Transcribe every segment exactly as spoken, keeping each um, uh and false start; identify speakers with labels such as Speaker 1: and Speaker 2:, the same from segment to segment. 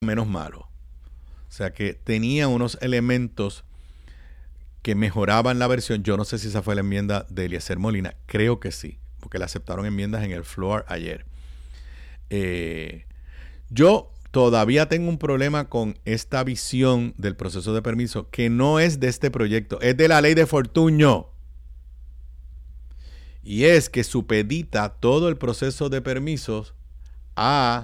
Speaker 1: menos malo. O sea que tenía unos elementos que mejoraban la versión. Yo no sé si esa fue la enmienda de Eliezer Molina. Creo que sí, porque le aceptaron enmiendas en el floor ayer. Eh, yo todavía tengo un problema con esta visión del proceso de permiso, que no es de este proyecto, es de la ley de Fortuño. Y es que supedita todo el proceso de permisos a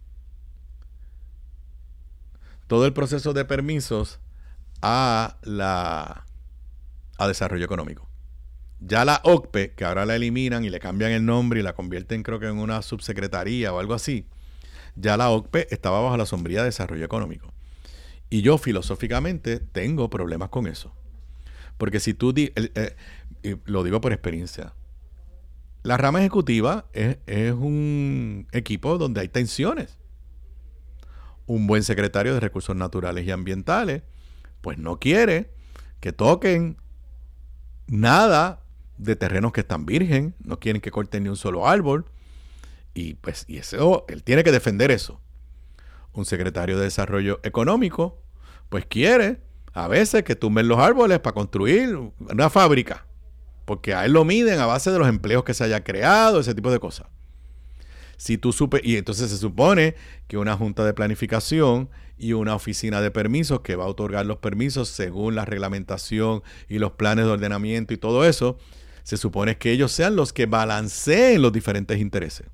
Speaker 1: todo el proceso de permisos a la a desarrollo económico. Ya la O C P E, que ahora la eliminan y le cambian el nombre y la convierten creo que en una subsecretaría o algo así, ya la O C P E estaba bajo la sombría de desarrollo económico. Y yo filosóficamente tengo problemas con eso. Porque si tú, di, eh, eh, lo digo por experiencia, la rama ejecutiva es, es un equipo donde hay tensiones. Un buen secretario de Recursos Naturales y Ambientales, pues no quiere que toquen nada de terrenos que están virgen, no quieren que corten ni un solo árbol, y pues y eso, él tiene que defender eso. Un secretario de Desarrollo Económico, pues quiere a veces que tumben los árboles para construir una fábrica, porque a él lo miden a base de los empleos que se haya creado, ese tipo de cosas. Si tú supe, y entonces se supone que una junta de planificación y una oficina de permisos que va a otorgar los permisos según la reglamentación y los planes de ordenamiento y todo eso, se supone que ellos sean los que balanceen los diferentes intereses.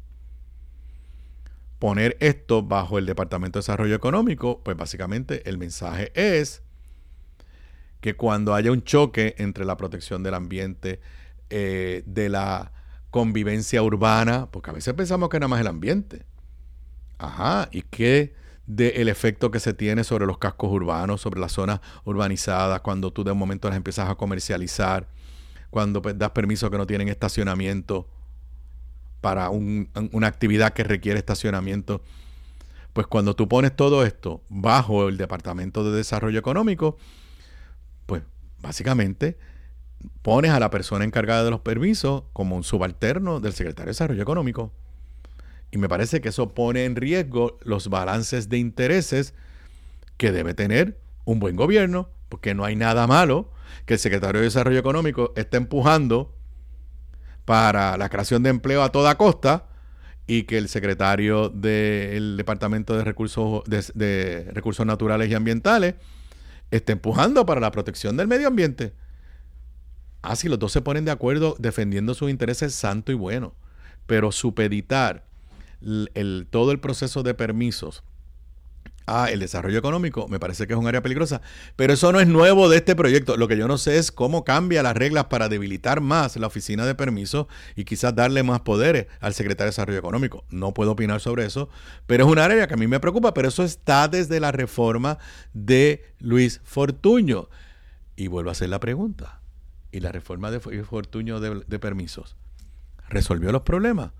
Speaker 1: Poner esto bajo el Departamento de Desarrollo Económico, pues básicamente el mensaje es que cuando haya un choque entre la protección del ambiente, eh, de la convivencia urbana, porque a veces pensamos que nada más el ambiente. Ajá, y que del efecto que se tiene sobre los cascos urbanos, sobre las zonas urbanizadas, cuando tú de un momento las empiezas a comercializar, cuando pues, das permiso que no tienen estacionamiento para un, una actividad que requiere estacionamiento. Pues cuando tú pones todo esto bajo el Departamento de Desarrollo Económico, pues básicamente pones a la persona encargada de los permisos como un subalterno del secretario de Desarrollo Económico. Y me parece que eso pone en riesgo los balances de intereses que debe tener un buen gobierno, porque no hay nada malo que el secretario de Desarrollo Económico esté empujando para la creación de empleo a toda costa y que el secretario del Departamento de Recursos, de, de Recursos Naturales y Ambientales esté empujando para la protección del medio ambiente. Ah, sí, los dos se ponen de acuerdo defendiendo sus intereses, santo y bueno. Pero supeditar el, el, todo el proceso de permisos a el desarrollo económico me parece que es un área peligrosa. Pero eso no es nuevo de este proyecto. Lo que yo no sé es cómo cambia las reglas para debilitar más la oficina de permisos y quizás darle más poderes al secretario de Desarrollo Económico. No puedo opinar sobre eso, pero es un área que a mí me preocupa. Pero eso está desde la reforma de Luis Fortuño. Y vuelvo a hacer la pregunta. ¿Y la reforma de Fortuño de, de permisos resolvió los problemas?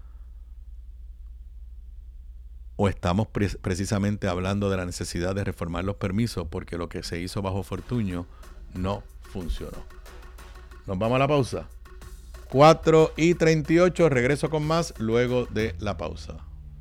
Speaker 1: ¿O estamos pre- precisamente hablando de la necesidad de reformar los permisos porque lo que se hizo bajo Fortuño no funcionó? Nos vamos a la pausa. cuatro y treinta y ocho, regreso con más luego de la pausa.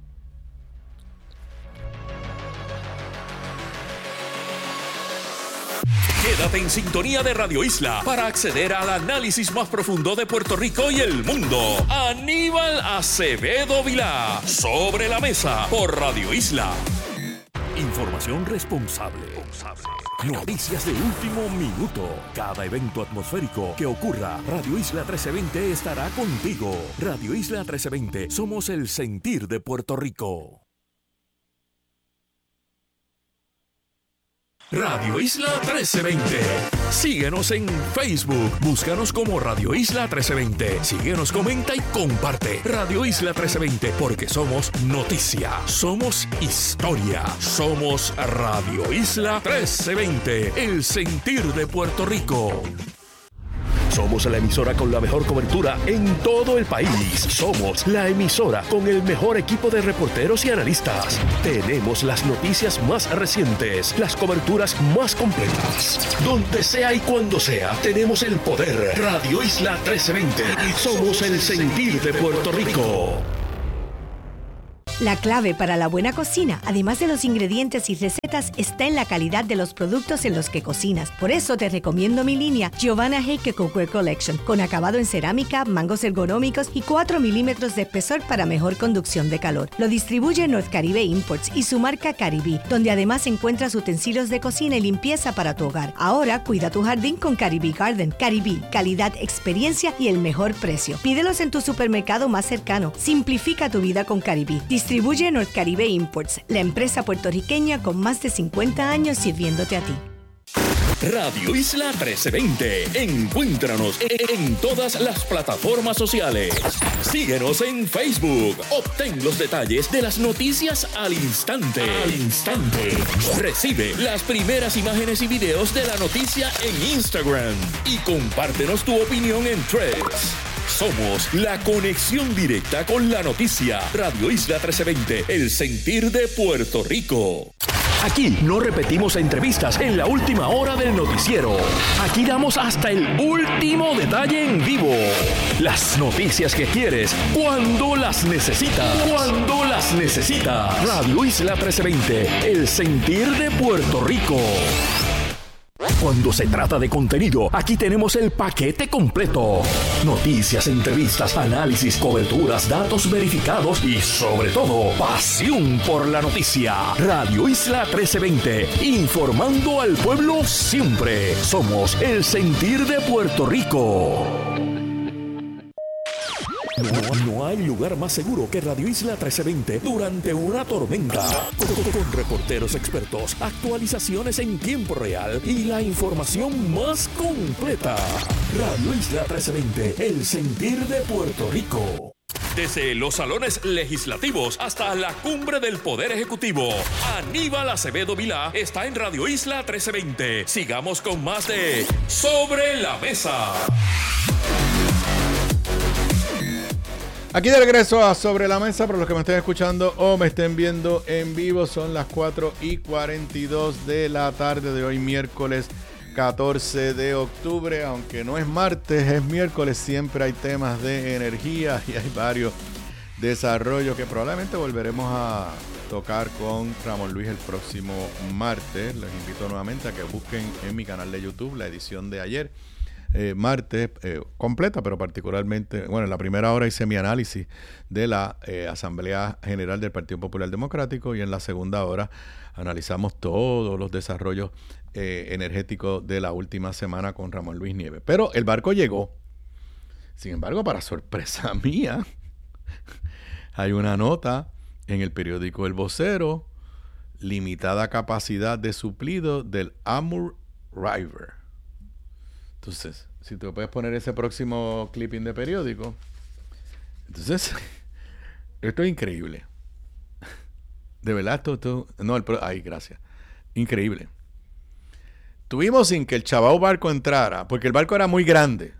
Speaker 2: Quédate en sintonía de Radio Isla para acceder al análisis más profundo de Puerto Rico y el mundo. Aníbal Acevedo Vilá, Sobre la Mesa, por Radio Isla. Información responsable. Noticias de último minuto. Cada evento atmosférico que ocurra, Radio Isla trece veinte estará contigo. Radio Isla trece veinte, somos el sentir de Puerto Rico. Radio Isla trece veinte. Síguenos en Facebook. Búscanos como Radio Isla trece veinte. Síguenos, comenta y comparte. Radio Isla trece veinte, porque somos noticia, somos historia, somos Radio Isla trece veinte, el sentir de Puerto Rico. Somos la emisora con la mejor cobertura en todo el país. Somos la emisora con el mejor equipo de reporteros y analistas. Tenemos las noticias más recientes, las coberturas más completas. Donde sea y cuando sea, tenemos el poder. Radio Isla trece veinte. Somos el sentir de Puerto Rico.
Speaker 3: La clave para la buena cocina, además de los ingredientes y recetas, está en la calidad de los productos en los que cocinas. Por eso te recomiendo mi línea Giovanna Heike Cookware Collection, con acabado en cerámica, mangos ergonómicos y cuatro milímetros de espesor para mejor conducción de calor. Lo distribuye North Caribe Imports y su marca Caribí, donde además encuentras utensilios de cocina y limpieza para tu hogar. Ahora cuida tu jardín con Caribí Garden. Caribí, calidad, experiencia y el mejor precio. Pídelos en tu supermercado más cercano. Simplifica tu vida con Caribí. Distribuye North Caribe Imports, la empresa puertorriqueña con más de cincuenta años sirviéndote a ti.
Speaker 2: Radio Isla trece veinte. Encuéntranos en todas las plataformas sociales. Síguenos en Facebook. Obtén los detalles de las noticias al instante. Al instante. Recibe las primeras imágenes y videos de la noticia en Instagram. Y compártenos tu opinión en Threads. Somos la conexión directa con la noticia. Radio Isla trece veinte, el sentir de Puerto Rico. Aquí no repetimos entrevistas en la última hora del noticiero. Aquí damos hasta el último detalle en vivo. Las noticias que quieres, cuando las necesitas. Cuando las necesitas. Radio Isla trece veinte, el sentir de Puerto Rico. Cuando se trata de contenido, aquí tenemos el paquete completo. Noticias, entrevistas, análisis, coberturas, datos verificados y, sobre todo, pasión por la noticia. Radio Isla trece veinte, informando al pueblo siempre. Somos el sentir de Puerto Rico. No, no hay lugar más seguro que Radio Isla trece veinte durante una tormenta. Con, con reporteros expertos, actualizaciones en tiempo real y la información más completa. Radio Isla trece veinte, el sentir de Puerto Rico. Desde los salones legislativos hasta la cumbre del Poder Ejecutivo, Aníbal Acevedo Vilá está en Radio Isla trece veinte. Sigamos con más de Sobre la Mesa.
Speaker 1: Aquí de regreso a Sobre la Mesa, para los que me estén escuchando o me estén viendo en vivo, son las cuatro y cuarenta y dos de la tarde de hoy, miércoles catorce de octubre. Aunque no es martes, es miércoles, siempre hay temas de energía y hay varios desarrollos que probablemente volveremos a tocar con Ramón Luis el próximo martes. Les invito nuevamente a que busquen en mi canal de YouTube la edición de ayer. Eh, martes, eh, completa, pero particularmente, bueno, en la primera hora hice mi análisis de la eh, Asamblea General del Partido Popular Democrático, y en la segunda hora analizamos todos los desarrollos eh, energéticos de la última semana con Ramón Luis Nieves. Pero el barco llegó. Sin embargo, para sorpresa mía, hay una nota en el periódico El Vocero: limitada capacidad de suplido del Amur River. Entonces, si tú puedes poner ese próximo clipping de periódico. Entonces, esto es increíble. De verdad, esto... esto no, el... Ay, gracias. Increíble. Tuvimos sin que el chavao barco entrara, porque el barco era muy grande.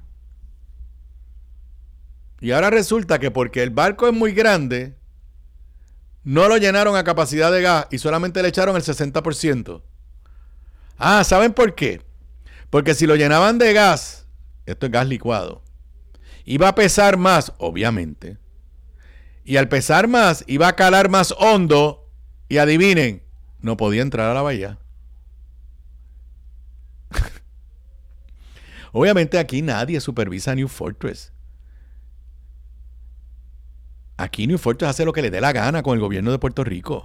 Speaker 1: Y ahora resulta que porque el barco es muy grande, no lo llenaron a capacidad de gas y solamente le echaron el sesenta por ciento. Ah, ¿saben por qué? Porque si lo llenaban de gas, esto es gas licuado, iba a pesar más, obviamente. Y al pesar más, iba a calar más hondo. Y adivinen, no podía entrar a la bahía. Obviamente aquí nadie supervisa a New Fortress. Aquí New Fortress hace lo que le dé la gana con el gobierno de Puerto Rico.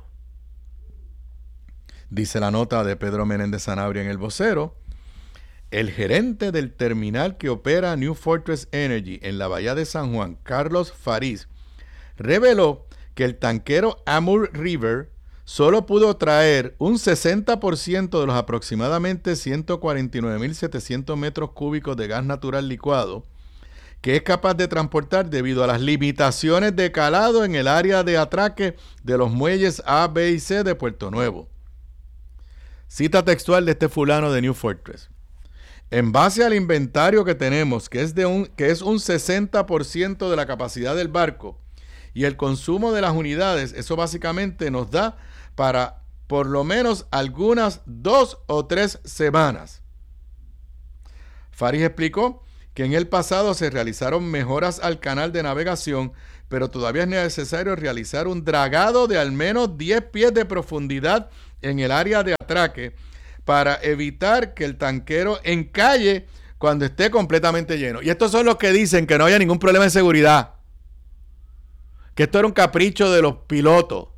Speaker 1: Dice la nota de Pedro Menéndez Sanabria en El Vocero: el gerente del terminal que opera New Fortress Energy en la bahía de San Juan, Carlos Fariz, reveló que el tanquero Amur River solo pudo traer un sesenta por ciento de los aproximadamente ciento cuarenta y nueve mil setecientos metros cúbicos de gas natural licuado que es capaz de transportar debido a las limitaciones de calado en el área de atraque de los muelles A, B y C de Puerto Nuevo. Cita textual de este fulano de New Fortress: en base al inventario que tenemos, que es, de un, que es un sesenta por ciento de la capacidad del barco, y el consumo de las unidades, eso básicamente nos da para por lo menos algunas dos o tres semanas. Fariz explicó que en el pasado se realizaron mejoras al canal de navegación, pero todavía es necesario realizar un dragado de al menos diez pies de profundidad en el área de atraque para evitar que el tanquero encalle cuando esté completamente lleno. Y estos son los que dicen que no haya ningún problema de seguridad, que esto era un capricho de los pilotos.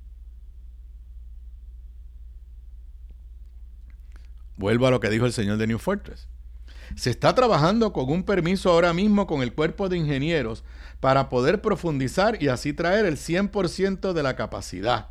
Speaker 1: Vuelvo a lo que dijo el señor de New Fortress. Se está trabajando con un permiso ahora mismo con el cuerpo de ingenieros para poder profundizar y así traer el cien por ciento de la capacidad.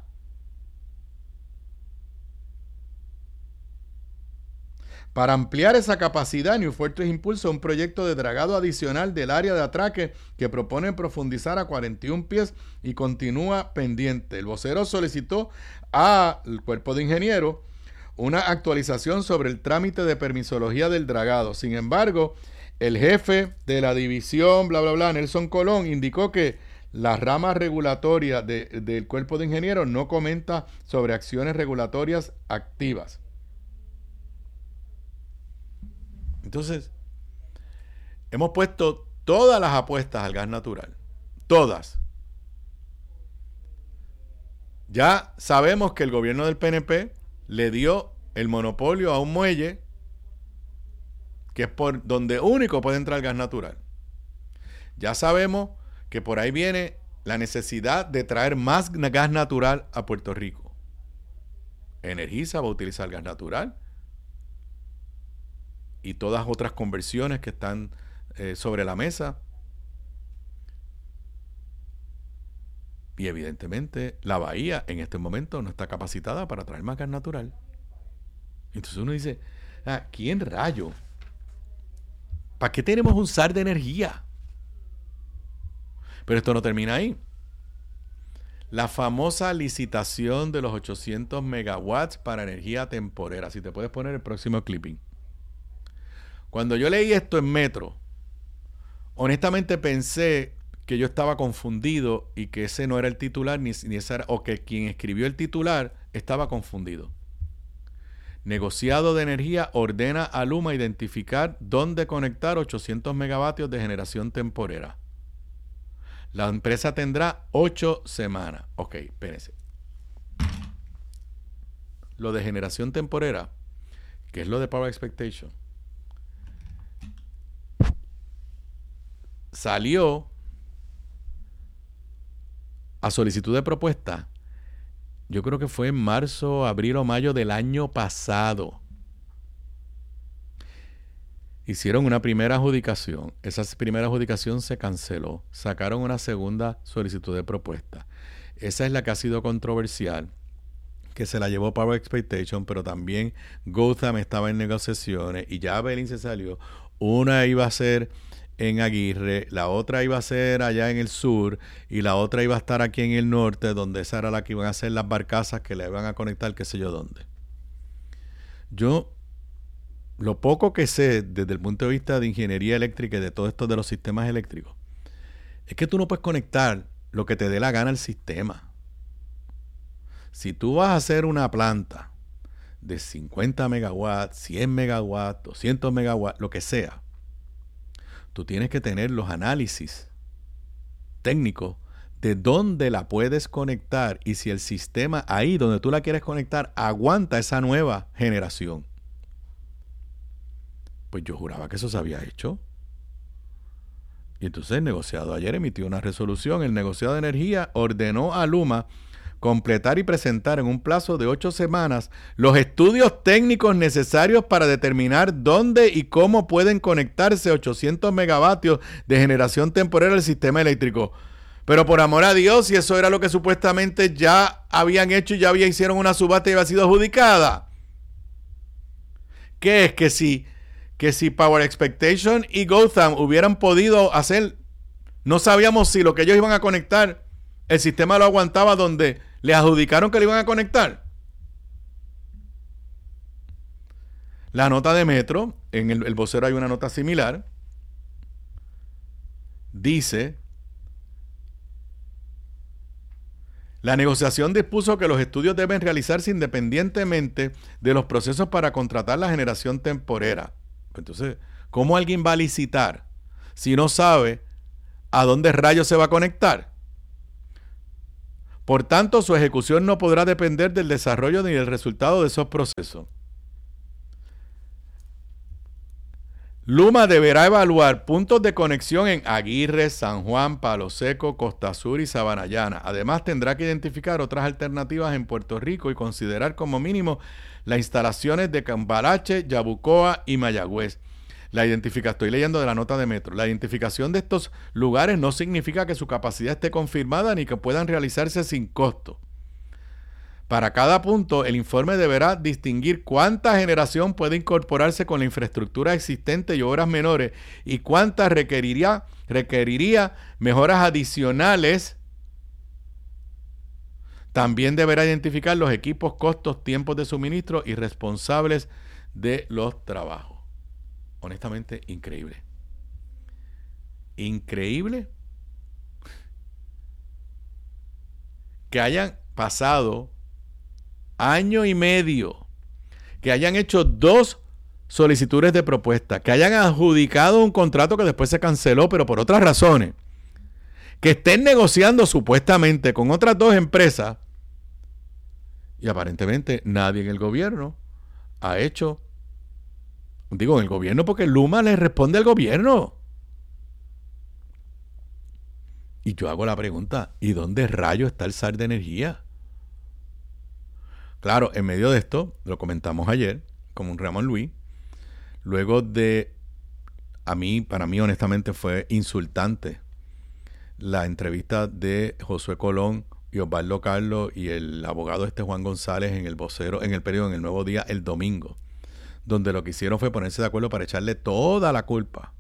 Speaker 1: Para ampliar esa capacidad, New Fortress impulsa un proyecto de dragado adicional del área de atraque que propone profundizar a cuarenta y un pies y continúa pendiente. El vocero solicitó al cuerpo de ingenieros una actualización sobre el trámite de permisología del dragado. Sin embargo, el jefe de la división, bla, bla, bla, Nelson Colón, indicó que la rama regulatoria de, del cuerpo de ingenieros no comenta sobre acciones regulatorias activas. Entonces, hemos puesto todas las apuestas al gas natural. Todas. Ya sabemos que el gobierno del P N P le dio el monopolio a un muelle que es por donde único puede entrar el gas natural. Ya sabemos que por ahí viene la necesidad de traer más gas natural a Puerto Rico. Energisa va a utilizar gas natural y todas otras conversiones que están eh, sobre la mesa. Y evidentemente la bahía en este momento no está capacitada para traer más gas natural. Entonces uno dice, ah, ¿quién rayo? ¿Para qué tenemos un S A R de energía? Pero esto no termina ahí. La famosa licitación de los ochocientos megawatts para energía temporera. Si te puedes poner el próximo clipping. Cuando yo leí esto en Metro, honestamente pensé que yo estaba confundido y que ese no era el titular, ni, ni ese era, o que quien escribió el titular estaba confundido. Negociado de energía ordena a Luma identificar dónde conectar ochocientos megavatios de generación temporera. La empresa tendrá ocho semanas. Ok, espérense. Lo de generación temporera, que es lo de Power Expectation, salió a solicitud de propuesta, yo creo que fue en marzo, abril o mayo del año pasado. Hicieron una primera adjudicación. Esa primera adjudicación se canceló. Sacaron una segunda solicitud de propuesta. Esa es la que ha sido controversial, que se la llevó Power Expectation, pero también Gotham estaba en negociaciones y ya Belín se salió. Una iba a ser en Aguirre, la otra iba a ser allá en el sur y la otra iba a estar aquí en el norte, donde esa era la que iban a ser las barcazas que le iban a conectar qué sé yo dónde. Yo, lo poco que sé desde el punto de vista de ingeniería eléctrica y de todo esto de los sistemas eléctricos, es que tú no puedes conectar lo que te dé la gana al sistema. Si tú vas a hacer una planta de cincuenta megawatts, cien megawatts, doscientos megawatts, lo que sea, tú tienes que tener los análisis técnicos de dónde la puedes conectar y si el sistema ahí donde tú la quieres conectar aguanta esa nueva generación. Pues yo juraba que eso se había hecho. Y entonces el negociado ayer emitió una resolución. El negociado de energía ordenó a Luma completar y presentar en un plazo de ocho semanas los estudios técnicos necesarios para determinar dónde y cómo pueden conectarse ochocientos megavatios de generación temporera al sistema eléctrico. Pero por amor a Dios, si eso era lo que supuestamente ya habían hecho y ya había hicieron una subasta y había sido adjudicada. ¿Qué es? Que si, que si Power Expectation y Gotham hubieran podido hacer, no sabíamos si lo que ellos iban a conectar, el sistema lo aguantaba donde les adjudicaron que le iban a conectar. La nota de Metro, en el, el vocero hay una nota similar, dice: la negociación dispuso que los estudios deben realizarse independientemente de los procesos para contratar la generación temporera. Entonces, ¿Cómo alguien va a licitar si no sabe a dónde rayos se va a conectar? Por tanto, su ejecución no podrá depender del desarrollo ni del resultado de esos procesos. Luma deberá evaluar puntos de conexión en Aguirre, San Juan, Palo Seco, Costa Sur y Sabanayana. Además, tendrá que identificar otras alternativas en Puerto Rico y considerar como mínimo las instalaciones de Cambalache, Yabucoa y Mayagüez. La identificación, estoy leyendo de la nota de Metro, la identificación de estos lugares no significa que su capacidad esté confirmada ni que puedan realizarse sin costo. Para cada punto, el informe deberá distinguir cuánta generación puede incorporarse con la infraestructura existente y obras menores y cuánta requeriría, requeriría mejoras adicionales. También deberá identificar los equipos, costos, tiempos de suministro y responsables de los trabajos. Honestamente, increíble. Increíble que hayan pasado año y medio, que hayan hecho dos solicitudes de propuesta, que hayan adjudicado un contrato que después se canceló, pero por otras razones, que estén negociando supuestamente con otras dos empresas y aparentemente nadie en el gobierno ha hecho, digo en el gobierno porque Luma le responde al gobierno. Y yo hago la pregunta, ¿y dónde rayo está el S A R de energía? Claro, en medio de esto, lo comentamos ayer, como un Ramón Luis, luego de, a mí, para mí honestamente fue insultante la entrevista de Josué Colón y Osvaldo Carlos y el abogado este Juan González en el vocero, en el periódico, en el Nuevo Día, el domingo, donde lo que hicieron fue ponerse de acuerdo para echarle toda la culpa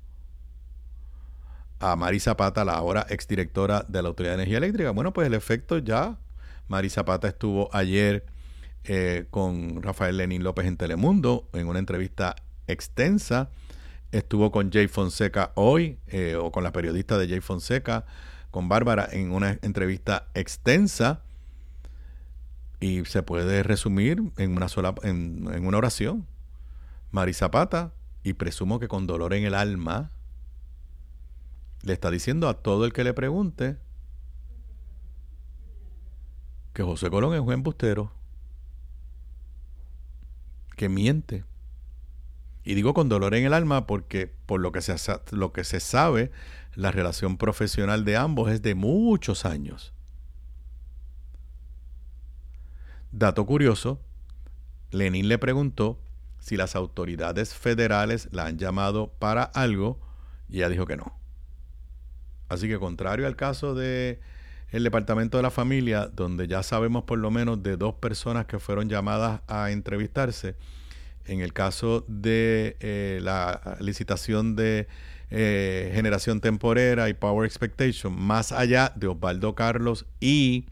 Speaker 1: a Mari Zapata, la ahora exdirectora de la Autoridad de Energía Eléctrica. Bueno, pues el efecto ya, Mari Zapata estuvo ayer Eh, con Rafael Lenín López en Telemundo en una entrevista extensa, estuvo con Jay Fonseca hoy eh, o con la periodista de Jay Fonseca, con Bárbara, en una entrevista extensa, y se puede resumir en una sola en, en una oración. Mari Zapata, y presumo que con dolor en el alma, le está diciendo a todo el que le pregunte que José Colón es un embustero, que miente. Y digo con dolor en el alma porque por lo que se, lo que se sabe, la relación profesional de ambos es de muchos años. Dato curioso, Lenín le preguntó si las autoridades federales la han llamado para algo y ella dijo que no. Así que contrario al caso de el Departamento de la Familia, donde ya sabemos por lo menos de dos personas que fueron llamadas a entrevistarse, en el caso de eh, la licitación de eh, generación temporera y Power Expectation, más allá de Osvaldo Carlos y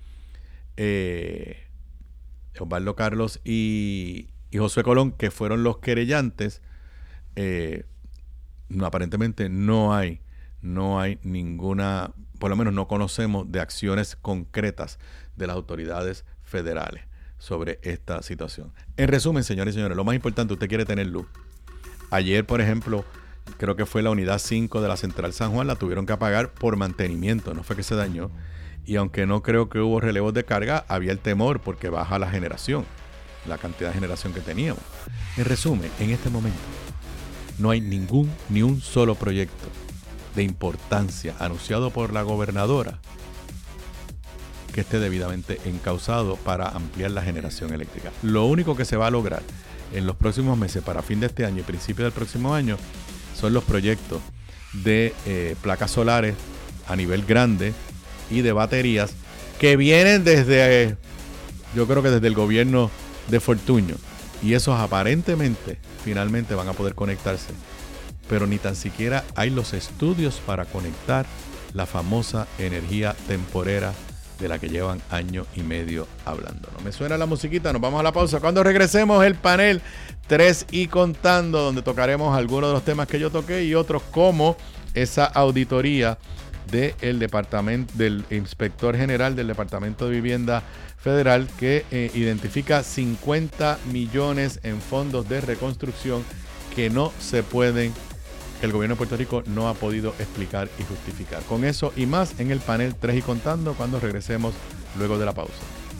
Speaker 1: eh, Osvaldo Carlos y, y Josué Colón, que fueron los querellantes, eh, no, aparentemente no hay, no hay ninguna, por lo menos no conocemos de acciones concretas de las autoridades federales sobre esta situación. En resumen, señores y señores, lo más importante, usted quiere tener luz. Ayer, por ejemplo, creo que fue la unidad cinco de la Central San Juan, la tuvieron que apagar por mantenimiento, no fue que se dañó. Y aunque no creo que hubo relevos de carga, había el temor porque baja la generación, la cantidad de generación que teníamos. En resumen, en este momento, no hay ningún, ni un solo proyecto de importancia anunciado por la gobernadora que esté debidamente encauzado para ampliar la generación eléctrica. Lo único que se va a lograr en los próximos meses, para fin de este año y principio del próximo año, son los proyectos de eh, placas solares a nivel grande y de baterías que vienen desde, eh, yo creo que desde el gobierno de Fortuño, y esos aparentemente finalmente van a poder conectarse, pero ni tan siquiera hay los estudios para conectar la famosa energía temporera de la que llevan año y medio hablando. ¿No me suena la musiquita? Nos vamos a la pausa. Cuando regresemos, el panel tres y contando, donde tocaremos algunos de los temas que yo toqué y otros como esa auditoría del departamento, del inspector general del Departamento de Vivienda Federal, que eh, identifica cincuenta millones en fondos de reconstrucción que no se pueden que el gobierno de Puerto Rico no ha podido explicar y justificar. Con eso y más en el panel tres y contando cuando regresemos luego de la pausa.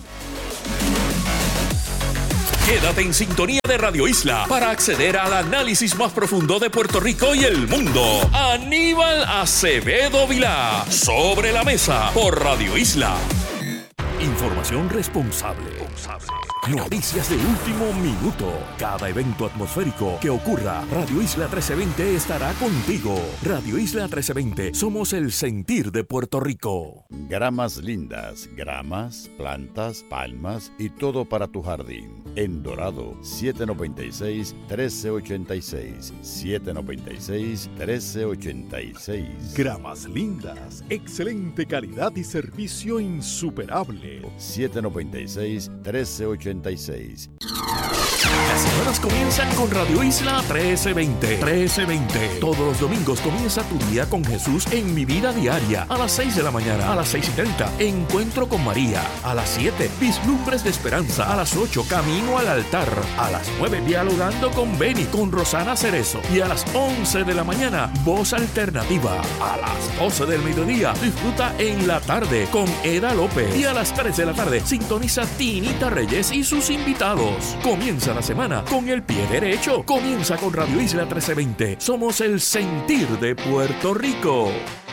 Speaker 2: Quédate en sintonía de Radio Isla para acceder al análisis más profundo de Puerto Rico y el mundo. Aníbal Acevedo Vilá, Sobre la Mesa, por Radio Isla. Información responsable. Noticias de último minuto. Cada evento atmosférico que ocurra, Radio Isla trece veinte estará contigo. Radio Isla trece veinte, somos el sentir de Puerto Rico.
Speaker 4: Gramas lindas, gramas, plantas, palmas y todo para tu jardín. En Dorado, siete noventa y seis, trece ochenta y seis. siete noventa y seis, trece ochenta y seis.
Speaker 5: Gramas lindas, excelente calidad y servicio insuperable.
Speaker 4: siete noventa y seis, trece ochenta y seis.
Speaker 2: Las semanas comienzan con Radio Isla trece veinte. trece veinte. Todos los domingos comienza tu día con Jesús en Mi Vida Diaria. A las seis de la mañana. A las seis y treinta. Encuentro con María. A las siete. Vislumbres de Esperanza. A las ocho. Camino al altar. A las nueve. Dialogando con Beni. Con Rosana Cerezo. Y a las once de la mañana. Voz Alternativa. A las doce del mediodía. Disfruta en la tarde con Eda López. Y a las tres de la tarde. Sintoniza Tinita Reyes y sus invitados. Comienza la semana con el pie derecho. Comienza con Radio Isla trece veinte. Somos el sentir de Puerto Rico.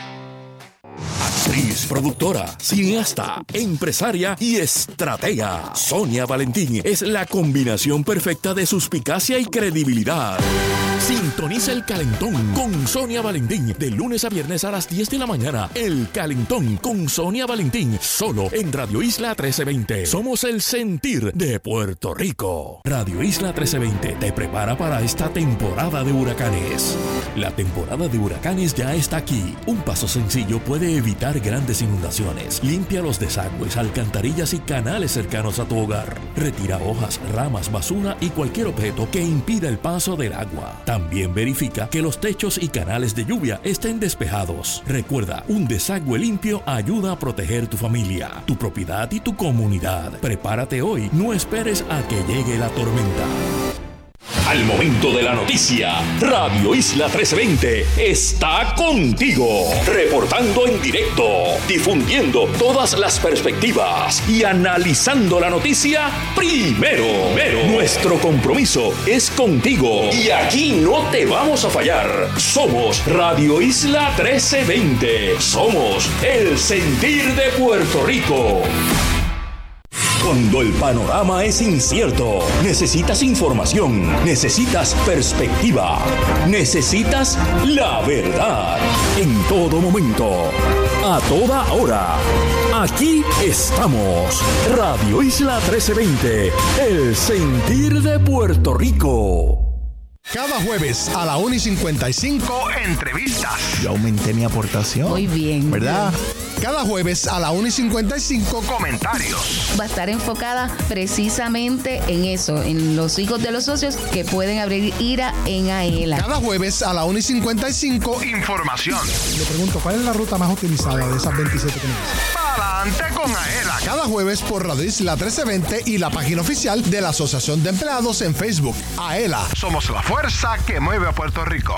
Speaker 2: Actriz, productora, cineasta, empresaria y estratega. Sonia Valentín es la combinación perfecta de suspicacia y credibilidad. Sintoniza El Calentón con Sonia Valentín de lunes a viernes a las diez de la mañana. El Calentón con Sonia Valentín, solo en Radio Isla trece veinte. Somos el sentir de Puerto Rico. Radio Isla trece veinte te prepara para esta temporada de huracanes. La temporada de huracanes ya está aquí. Un paso sencillo puede evitar grandes inundaciones. Limpia los desagües, alcantarillas y canales cercanos a tu hogar. Retira hojas, ramas, basura y cualquier objeto que impida el paso del agua. También verifica que los techos y canales de lluvia estén despejados. Recuerda, un desagüe limpio ayuda a proteger tu familia, tu propiedad y tu comunidad. Prepárate hoy, no esperes a que llegue la tormenta. Al momento de la noticia, Radio Isla trece veinte está contigo, reportando en directo, difundiendo todas las perspectivas y analizando la noticia primero. primero. Nuestro compromiso es contigo y aquí no te vamos a fallar. Somos Radio Isla trece veinte. Somos el sentir de Puerto Rico. Cuando el panorama es incierto, necesitas información, necesitas perspectiva, necesitas la verdad. En todo momento, a toda hora, aquí estamos. Radio Isla trece veinte, el sentir de Puerto Rico.
Speaker 6: Cada jueves a la una y cincuenta y cinco, entrevistas. Yo aumenté mi aportación.
Speaker 7: Muy bien.
Speaker 6: ¿Verdad? Cada jueves a la una y cincuenta y cinco, comentarios.
Speaker 7: Va a estar enfocada precisamente en eso, en los hijos de los socios que pueden abrir ira en AELA.
Speaker 6: Cada jueves a la una y cincuenta y cinco, información.
Speaker 8: Le pregunto, ¿cuál es la ruta más utilizada de esas veintisiete que me dicen?
Speaker 6: Para adelante con AELA. Cada jueves por Radio Isla trece veinte y la página oficial de la Asociación de Empleados en Facebook. AELA. Somos la fuerza que mueve a Puerto Rico.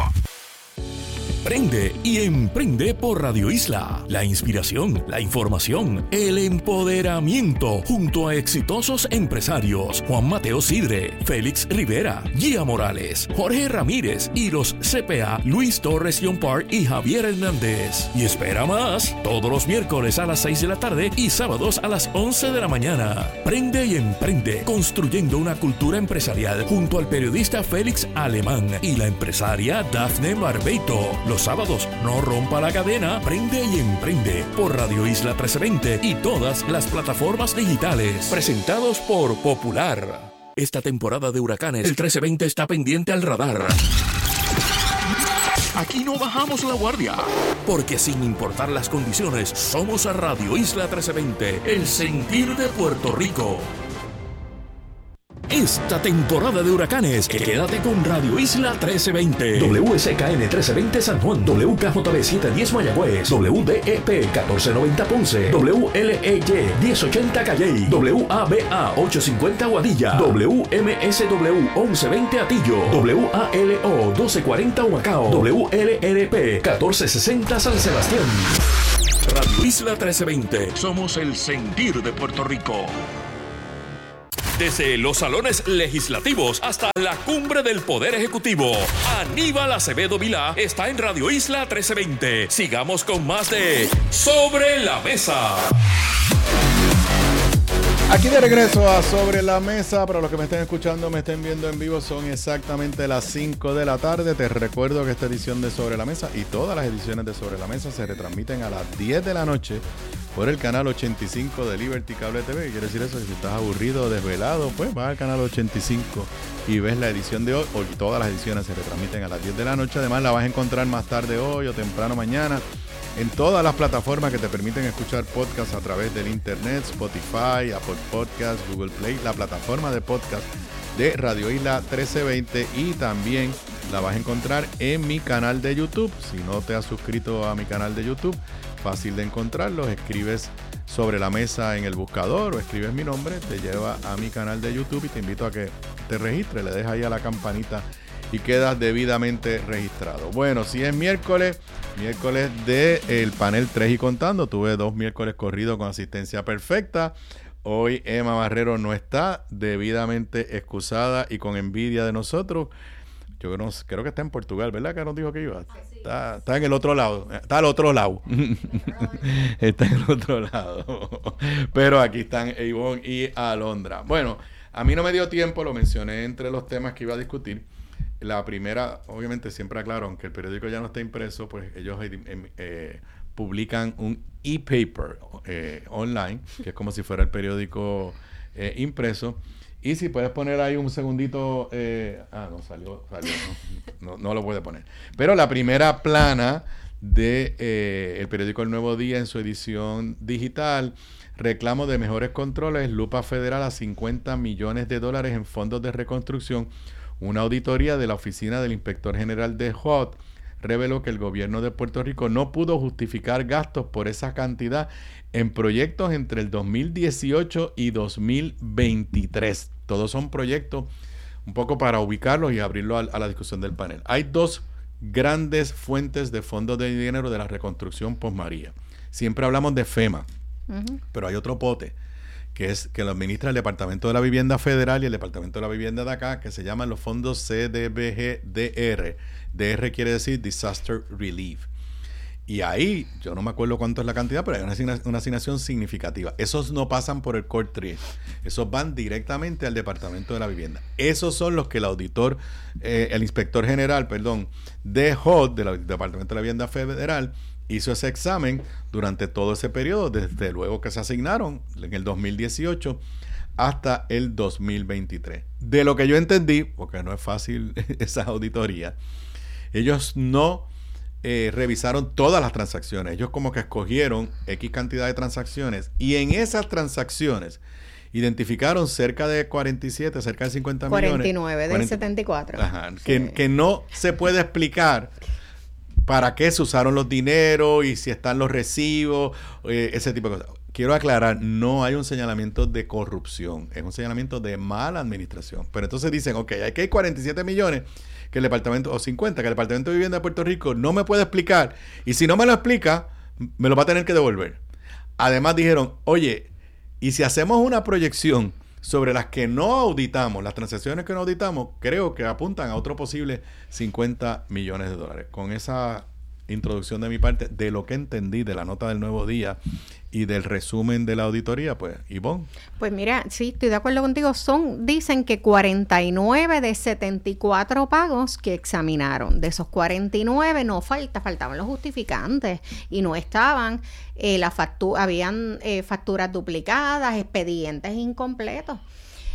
Speaker 2: Prende y emprende por Radio Isla. La inspiración, la información, el empoderamiento junto a exitosos empresarios Juan Mateo Sidre, Félix Rivera, Gia Morales, Jorge Ramírez y los C P A Luis Torres Yompar y Javier Hernández. Y espera más, todos los miércoles a las seis de la tarde y sábados a las once de la mañana. Prende y emprende, construyendo una cultura empresarial junto al periodista Félix Alemán y la empresaria Dafne Barbeito. Los sábados, no rompa la cadena, prende y emprende por Radio Isla trece veinte y todas las plataformas digitales. Presentados por Popular. Esta temporada de huracanes, el trece veinte está pendiente al radar. Aquí no bajamos la guardia, porque sin importar las condiciones, somos a Radio Isla trece veinte, el sentir de Puerto Rico. esta temporada de huracanes. Quédate con Radio Isla trece veinte. W S K N trece veinte San Juan. W K J B setecientos diez Mayagüez. W D E P catorce noventa Ponce. W L E Y diez ochenta Calley. W A B A ochocientos cincuenta Guadilla. W M S W once veinte Atillo. W A L O doce cuarenta Humacao. W L R P catorce sesenta San Sebastián. Radio Isla trece veinte. Somos el sentir de Puerto Rico. Desde los salones legislativos hasta la cumbre del Poder Ejecutivo, Aníbal Acevedo Vilá está en Radio Isla trece veinte. Sigamos con más de Sobre la Mesa.
Speaker 1: Aquí de regreso a Sobre la Mesa. Para los que me estén escuchando, me estén viendo en vivo, son exactamente las cinco de la tarde. Te recuerdo que esta edición de Sobre la Mesa y todas las ediciones de Sobre la Mesa se retransmiten a las diez de la noche por el canal ochenta y cinco de Liberty Cable T V. Quiere decir eso, que si estás aburrido o desvelado, pues vas al canal ochenta y cinco y ves la edición de hoy. Hoy todas las ediciones se retransmiten a las diez de la noche. Además, la vas a encontrar más tarde hoy o temprano mañana en todas las plataformas que te permiten escuchar podcasts a través del internet: Spotify, Apple Podcasts, Google Play, la plataforma de podcast de Radio Isla trece veinte, y también la vas a encontrar en mi canal de YouTube. Si no te has suscrito a mi canal de YouTube, fácil de encontrarlos, escribes Sobre la Mesa en el buscador o escribes mi nombre, te lleva a mi canal de YouTube y te invito a que te registres, le des ahí a la campanita y quedas debidamente registrado. Bueno, si es miércoles, miércoles del panel tres y contando, tuve dos miércoles corridos con asistencia perfecta. Hoy Emma Barrero no está, debidamente excusada y con envidia de nosotros. Yo no, creo que está en Portugal, ¿verdad? Que nos dijo que iba. Está, está en el otro lado. Está al otro lado. Está en el otro lado. Pero aquí están Ivonne y Alondra. Bueno, a mí no me dio tiempo, lo mencioné entre los temas que iba a discutir. La primera, obviamente siempre aclaro, aunque el periódico ya no está impreso, pues ellos eh, eh, publican un e-paper eh, online, que es como si fuera el periódico eh, impreso. Y si puedes poner ahí un segundito, eh, ah, no salió, salió no, no, no lo puede poner. Pero la primera plana de eh, el periódico El Nuevo Día en su edición digital: reclamo de mejores controles, lupa federal a cincuenta millones de dólares en fondos de reconstrucción. Una auditoría de la Oficina del Inspector General de H U D reveló que el gobierno de Puerto Rico no pudo justificar gastos por esa cantidad en proyectos entre el dos mil dieciocho y dos mil veintitrés. Todos son proyectos, un poco para ubicarlos y abrirlo a, a la discusión del panel. Hay dos grandes fuentes de fondos de dinero de la reconstrucción post-María. Siempre hablamos de FEMA, uh-huh. pero hay otro pote, que es que lo administra el Departamento de la Vivienda Federal y el Departamento de la Vivienda de acá, que se llaman los fondos C D B G D R. D R quiere decir Disaster Relief. Y ahí, yo no me acuerdo cuánto es la cantidad, pero hay una, asigna- una asignación significativa. Esos no pasan por el Core tres. Esos van directamente al Departamento de la Vivienda. Esos son los que el auditor, eh, el inspector general, perdón, de H U D, del Departamento de la Vivienda Federal, hizo ese examen durante todo ese periodo, desde luego que se asignaron en el dos mil dieciocho hasta el dos mil veintitrés. De lo que yo entendí, porque no es fácil esa auditoría, ellos no eh, revisaron todas las transacciones. Ellos como que escogieron X cantidad de transacciones y en esas transacciones identificaron cerca de cuarenta y siete, cerca de cincuenta
Speaker 9: cuarenta y nueve
Speaker 1: millones.
Speaker 9: Del
Speaker 1: cuarenta,
Speaker 9: setenta y cuatro.
Speaker 1: Ajá,
Speaker 9: sí.
Speaker 1: que, que no se puede explicar para qué se usaron los dineros y si están los recibos, eh, ese tipo de cosas. Quiero aclarar, no hay un señalamiento de corrupción, es un señalamiento de mala administración. Pero entonces dicen, ok, aquí hay cuarenta y siete millones que el departamento, o cincuenta, que el Departamento de Vivienda de Puerto Rico no me puede explicar, y si no me lo explica, me lo va a tener que devolver. Además dijeron, oye, y si hacemos una proyección sobre las que no auditamos, las transacciones que no auditamos, creo que apuntan a otro posible cincuenta millones de dólares. Con esa introducción de mi parte, de lo que entendí de la nota del Nuevo Día y del resumen de la auditoría, pues, Ivonne.
Speaker 9: Pues mira, sí, estoy de acuerdo contigo. Son, dicen que cuarenta y nueve de setenta y cuatro pagos que examinaron. De esos cuarenta y nueve no falta, faltaban los justificantes y no estaban, eh, la factu- habían eh, facturas duplicadas, expedientes incompletos.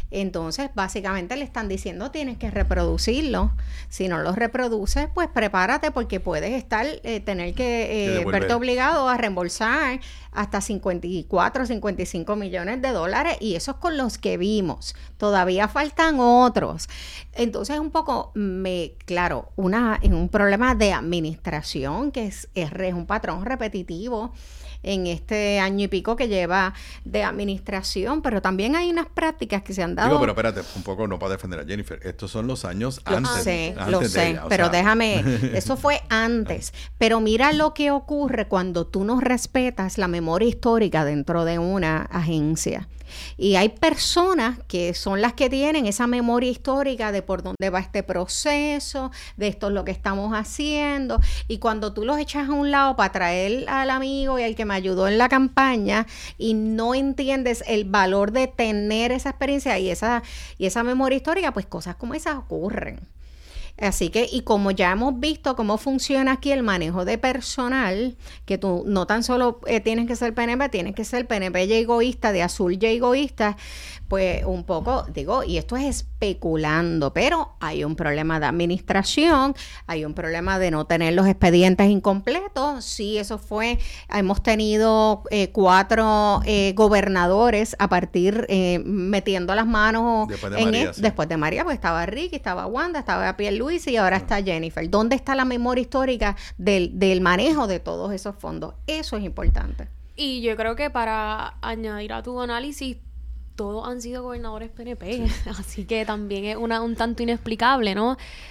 Speaker 9: Entonces, básicamente le están diciendo tienes que reproducirlo. Si no lo reproduces, pues prepárate porque puedes estar, eh, tener que eh, verte obligado a reembolsar hasta cincuenta y cuatro, cincuenta y cinco millones de dólares, y eso es con los que vimos. Todavía faltan otros. Entonces, un poco, me, claro, una, un problema de administración que es, es, es un patrón repetitivo en este año y pico que lleva de administración, pero también hay unas prácticas que se han dado.
Speaker 1: Digo, pero espérate, un poco no para defender a Jennifer, estos son los años
Speaker 9: lo
Speaker 1: antes.
Speaker 9: Sé,
Speaker 1: antes
Speaker 9: lo
Speaker 1: de
Speaker 9: sé,
Speaker 1: ella,
Speaker 9: pero
Speaker 1: sea.
Speaker 9: déjame, eso fue antes, pero mira lo que ocurre cuando tú no respetas la memoria histórica dentro de una agencia. Y hay personas que son las que tienen esa memoria histórica de por dónde va este proceso, de esto es lo que estamos haciendo, y cuando tú los echas a un lado para traer al amigo y al que me ayudó en la campaña y no entiendes el valor de tener esa experiencia y esa, y esa memoria histórica, pues cosas como esas ocurren. Así que, y como ya hemos visto cómo funciona aquí el manejo de personal, que tú no tan solo eh, tienes que ser P N P, tienes que ser P N P y egoísta, de azul y egoísta, pues un poco, digo, y esto es especulando, pero hay un problema de administración, hay un problema de no tener los expedientes incompletos. Sí, eso fue, hemos tenido eh, cuatro eh, gobernadores a partir, eh, metiendo las manos
Speaker 1: después de
Speaker 9: en
Speaker 1: María,
Speaker 9: el,
Speaker 1: sí.
Speaker 9: después de María, pues estaba Ricky, estaba Wanda, estaba Pierluisi y ahora está Jennifer. ¿Dónde está la memoria histórica del, del manejo de todos esos fondos? Eso es importante.
Speaker 10: Y yo creo que para añadir a tu análisis, todos han sido gobernadores P N P, sí. Así que también es una un tanto inexplicable, ¿no?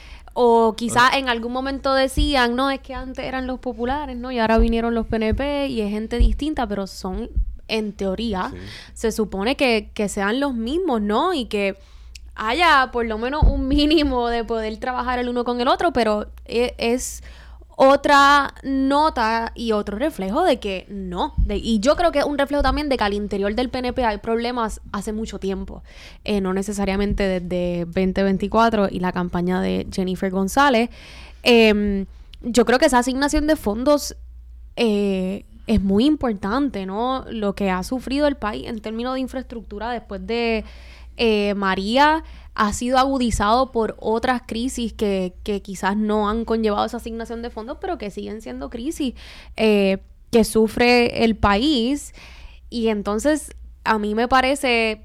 Speaker 10: O quizás en algún momento decían, no, es que antes eran los populares, ¿no? Y ahora vinieron los P N P y es gente distinta, pero son, en teoría, sí. se supone que, que sean los mismos, ¿no? Y que haya por lo menos un mínimo de poder trabajar el uno con el otro, pero es... es otra nota y otro reflejo de que no. De, y yo creo que es un reflejo también de que al interior del P N P hay problemas hace mucho tiempo. Eh, no necesariamente desde veinte veinticuatro y la campaña de Jennifer González. Eh, yo creo que esa asignación de fondos eh, es muy importante, ¿no? Lo que ha sufrido el país en términos de infraestructura después de eh, María ha sido agudizado por otras crisis que, que quizás no han conllevado esa asignación de fondos, pero que siguen siendo crisis eh, que sufre el país. Y entonces a mí me parece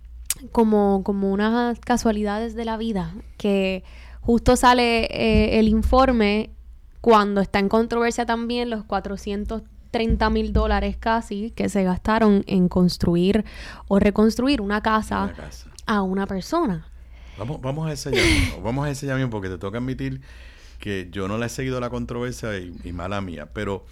Speaker 10: como, como unas casualidades de la vida que justo sale eh, el informe cuando está en controversia también los cuatrocientos treinta mil dólares casi que se gastaron en construir o reconstruir una casa, una casa. a una persona.
Speaker 1: Vamos, vamos a ese llamamiento, vamos a ese llamamiento porque te toca admitir que yo no le he seguido la controversia y, y mala mía, pero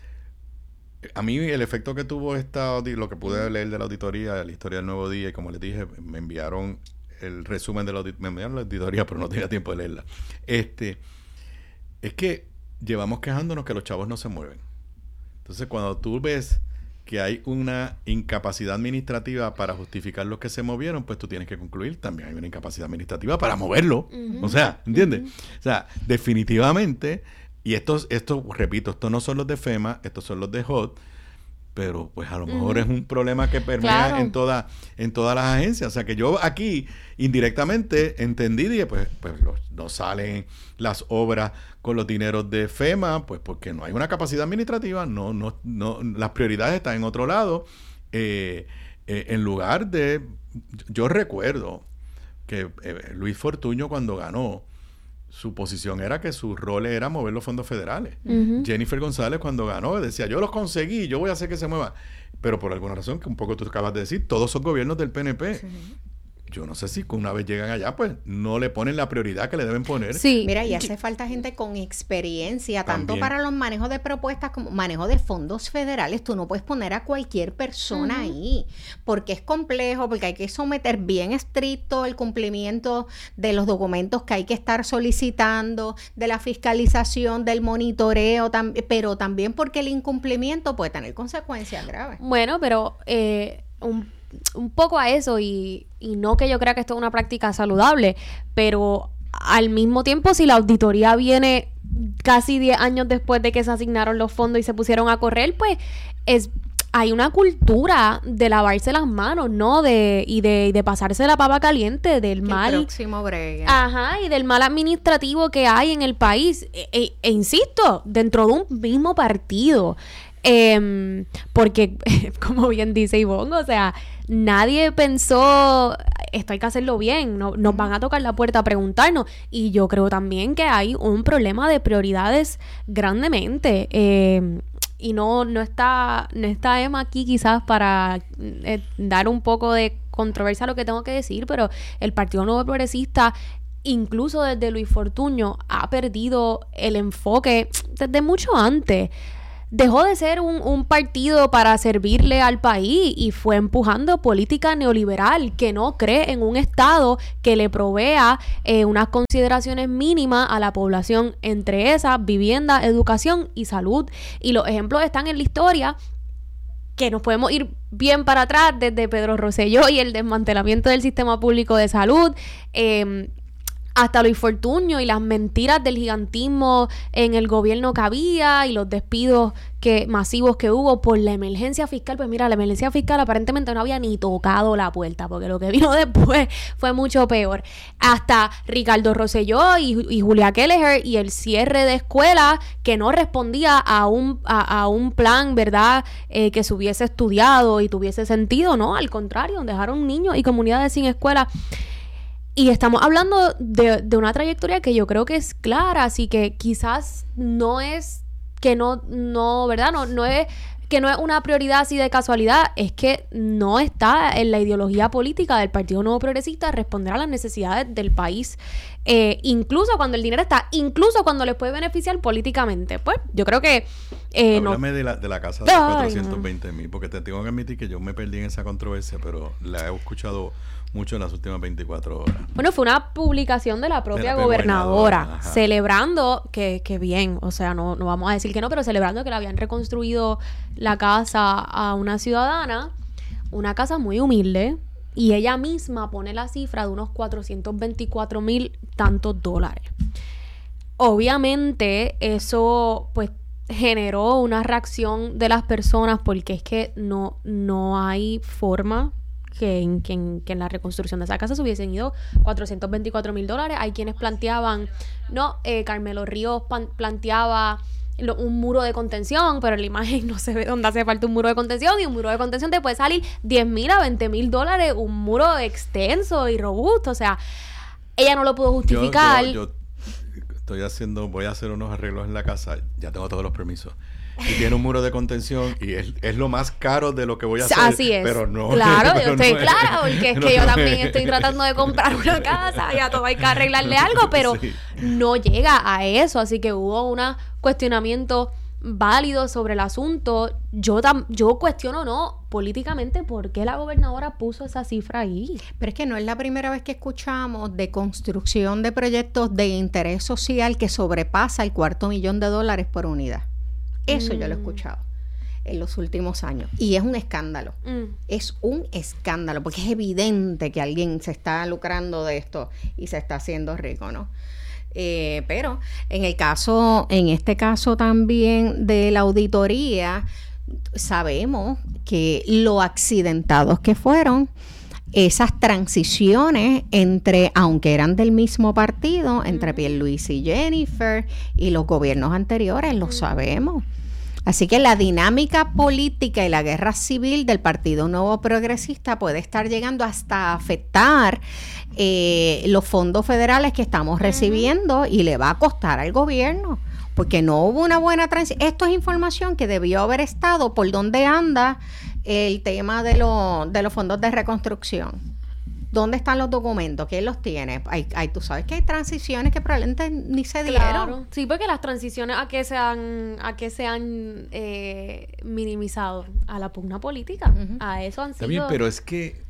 Speaker 1: a mí el efecto que tuvo esta, lo que pude leer de la auditoría, la historia del Nuevo Día, y como les dije, me enviaron el resumen de la auditoría, me enviaron la auditoría, pero no tenía tiempo de leerla. Este, es que llevamos quejándonos que los chavos no se mueven. Entonces, cuando tú ves que hay una incapacidad administrativa para justificar los que se movieron, pues tú tienes que concluir, también hay una incapacidad administrativa para moverlo. Uh-huh. O sea, ¿entiendes? Uh-huh. O sea, definitivamente, y estos, estos, repito, estos no son los de FEMA, estos son los de H O T, pero pues a lo mejor uh-huh. es un problema que permea claro. en toda, en todas las agencias. O sea, que yo aquí indirectamente entendí, dije, pues, pues los, no salen las obras con los dineros de FEMA, pues porque no hay una capacidad administrativa, no, no, no, las prioridades están en otro lado. Eh, eh, en lugar de, yo recuerdo que eh, Luis Fortuño cuando ganó, su posición era que su rol era mover los fondos federales. Uh-huh. Jennifer González cuando ganó decía, yo los conseguí, yo voy a hacer que se mueva. Pero por alguna razón, que un poco tú acabas de decir, todos son gobiernos del P N P. Sí. Yo no sé si una vez llegan allá, pues no le ponen la prioridad que le deben poner.
Speaker 9: Sí, mira, y hace falta gente con experiencia, tanto También. para los manejos de propuestas como manejo de fondos federales. Tú no puedes poner a cualquier persona uh-huh. ahí, porque es complejo, porque hay que someter bien estricto el cumplimiento de los documentos que hay que estar solicitando, de la fiscalización, del monitoreo, tam- pero también porque el incumplimiento puede tener consecuencias graves.
Speaker 10: Bueno, pero eh, un un poco a eso y, y no que yo crea que esto es una práctica saludable, pero al mismo tiempo si la auditoría viene casi diez años después de que se asignaron los fondos y se pusieron a correr, pues es hay una cultura de lavarse las manos, ¿no? De, y de, y de pasarse la papa caliente del
Speaker 9: que
Speaker 10: mal.
Speaker 9: El próximo bregue.
Speaker 10: Ajá, y del mal administrativo que hay en el país. E, e, e insisto, dentro de un mismo partido. Eh, porque, como bien dice Ivonne, o sea, nadie pensó, esto hay que hacerlo bien, no, nos van a tocar la puerta a preguntarnos. Y yo creo también que hay un problema de prioridades grandemente. Eh, y no, no está, no está Emma aquí quizás para eh, dar un poco de controversia a lo que tengo que decir, pero el Partido Nuevo Progresista, incluso desde Luis Fortuño, ha perdido el enfoque desde mucho antes. Dejó de ser un, un partido para servirle al país y fue empujando política neoliberal que no cree en un Estado que le provea eh, unas consideraciones mínimas a la población, entre esas vivienda, educación y salud. Y los ejemplos están en la historia, que nos podemos ir bien para atrás, desde Pedro Rosselló y el desmantelamiento del sistema público de salud, eh, hasta Luis Fortuño y las mentiras del gigantismo en el gobierno que había y los despidos que masivos que hubo por la emergencia fiscal. Pues mira, la emergencia fiscal aparentemente no había ni tocado la puerta, porque lo que vino después fue mucho peor. Hasta Ricardo Rosselló y, y Julia Kelleher y el cierre de escuelas que no respondía a un, a, a un plan, ¿verdad?, eh, que se hubiese estudiado y tuviese sentido, ¿no? Al contrario, dejaron niños y comunidades sin escuela. Y estamos hablando de, de una trayectoria que yo creo que es clara, así que quizás no es que no, no, ¿verdad? No, no es que no es una prioridad así de casualidad, es que no está en la ideología política del Partido Nuevo Progresista responder a las necesidades del país, eh, incluso cuando el dinero está, incluso cuando les puede beneficiar políticamente. Pues yo creo que... Eh,
Speaker 1: Háblame
Speaker 10: no...
Speaker 1: de, la, de la casa de
Speaker 10: Ay,
Speaker 1: cuatrocientos veinte mil, porque te tengo que admitir que yo me perdí en esa controversia, pero la he escuchado mucho en las últimas veinticuatro horas.
Speaker 10: Bueno, fue una publicación de la propia
Speaker 1: de la
Speaker 10: gobernadora,
Speaker 1: gobernadora celebrando
Speaker 10: que, que bien, o sea, no, no vamos a decir que no, pero celebrando que le habían reconstruido la casa a una ciudadana, una casa muy humilde, y ella misma pone la cifra de unos cuatrocientos veinticuatro mil tantos dólares. Obviamente, eso, pues, generó una reacción de las personas, porque es que no, no hay forma que en, que, en, que en la reconstrucción de esa casa se hubiesen ido cuatrocientos veinticuatro mil dólares. Hay quienes planteaban, no, eh, Carmelo Ríos pan, planteaba lo, un muro de contención, pero en la imagen no se ve dónde hace falta un muro de contención, y un muro de contención te puede salir diez mil a veinte mil dólares, un muro extenso y robusto. O sea, ella no lo pudo justificar.
Speaker 1: Yo, yo, yo estoy haciendo, voy a hacer unos arreglos en la casa, ya tengo todos los permisos. Y tiene un muro de contención y es, es lo más caro de lo que voy a hacer.
Speaker 10: Así es.
Speaker 1: Pero no.
Speaker 10: Claro,
Speaker 1: pero
Speaker 10: yo estoy
Speaker 1: no
Speaker 10: clara,
Speaker 1: es,
Speaker 10: porque es
Speaker 1: no
Speaker 10: que yo
Speaker 1: es.
Speaker 10: también estoy tratando de comprar una casa y a todo hay que arreglarle algo, pero
Speaker 1: Sí.
Speaker 10: no llega a eso. Así que hubo un cuestionamiento válido sobre el asunto. Yo, tam, yo cuestiono, no, políticamente, ¿por qué la gobernadora puso esa cifra ahí?
Speaker 9: Pero es que no es la primera vez que escuchamos de construcción de proyectos de interés social que sobrepasa el cuarto millón de dólares por unidad. Eso mm. yo lo he escuchado en los últimos años. Y es un escándalo. Mm. Es un escándalo, porque es evidente que alguien se está lucrando de esto y se está haciendo rico, ¿no? Eh, pero en el caso, en este caso también de la auditoría, sabemos que lo accidentados que fueron esas transiciones entre, aunque eran del mismo partido, entre Pierluisi y Jennifer y los gobiernos anteriores, lo sabemos. Así que la dinámica política y la guerra civil del Partido Nuevo Progresista puede estar llegando hasta afectar eh, los fondos federales que estamos recibiendo, y le va a costar al gobierno, porque no hubo una buena transición. Esto es información que debió haber estado por donde anda el tema de, lo, de los fondos de reconstrucción. ¿Dónde están los documentos? ¿Quién los tiene? Hay, hay, tú sabes que hay transiciones que probablemente ni se dieron.
Speaker 10: Claro. Sí, porque las transiciones a que se han, a que se han eh, minimizado a la pugna política. Uh-huh. A eso han sido...
Speaker 1: Está bien, pero es que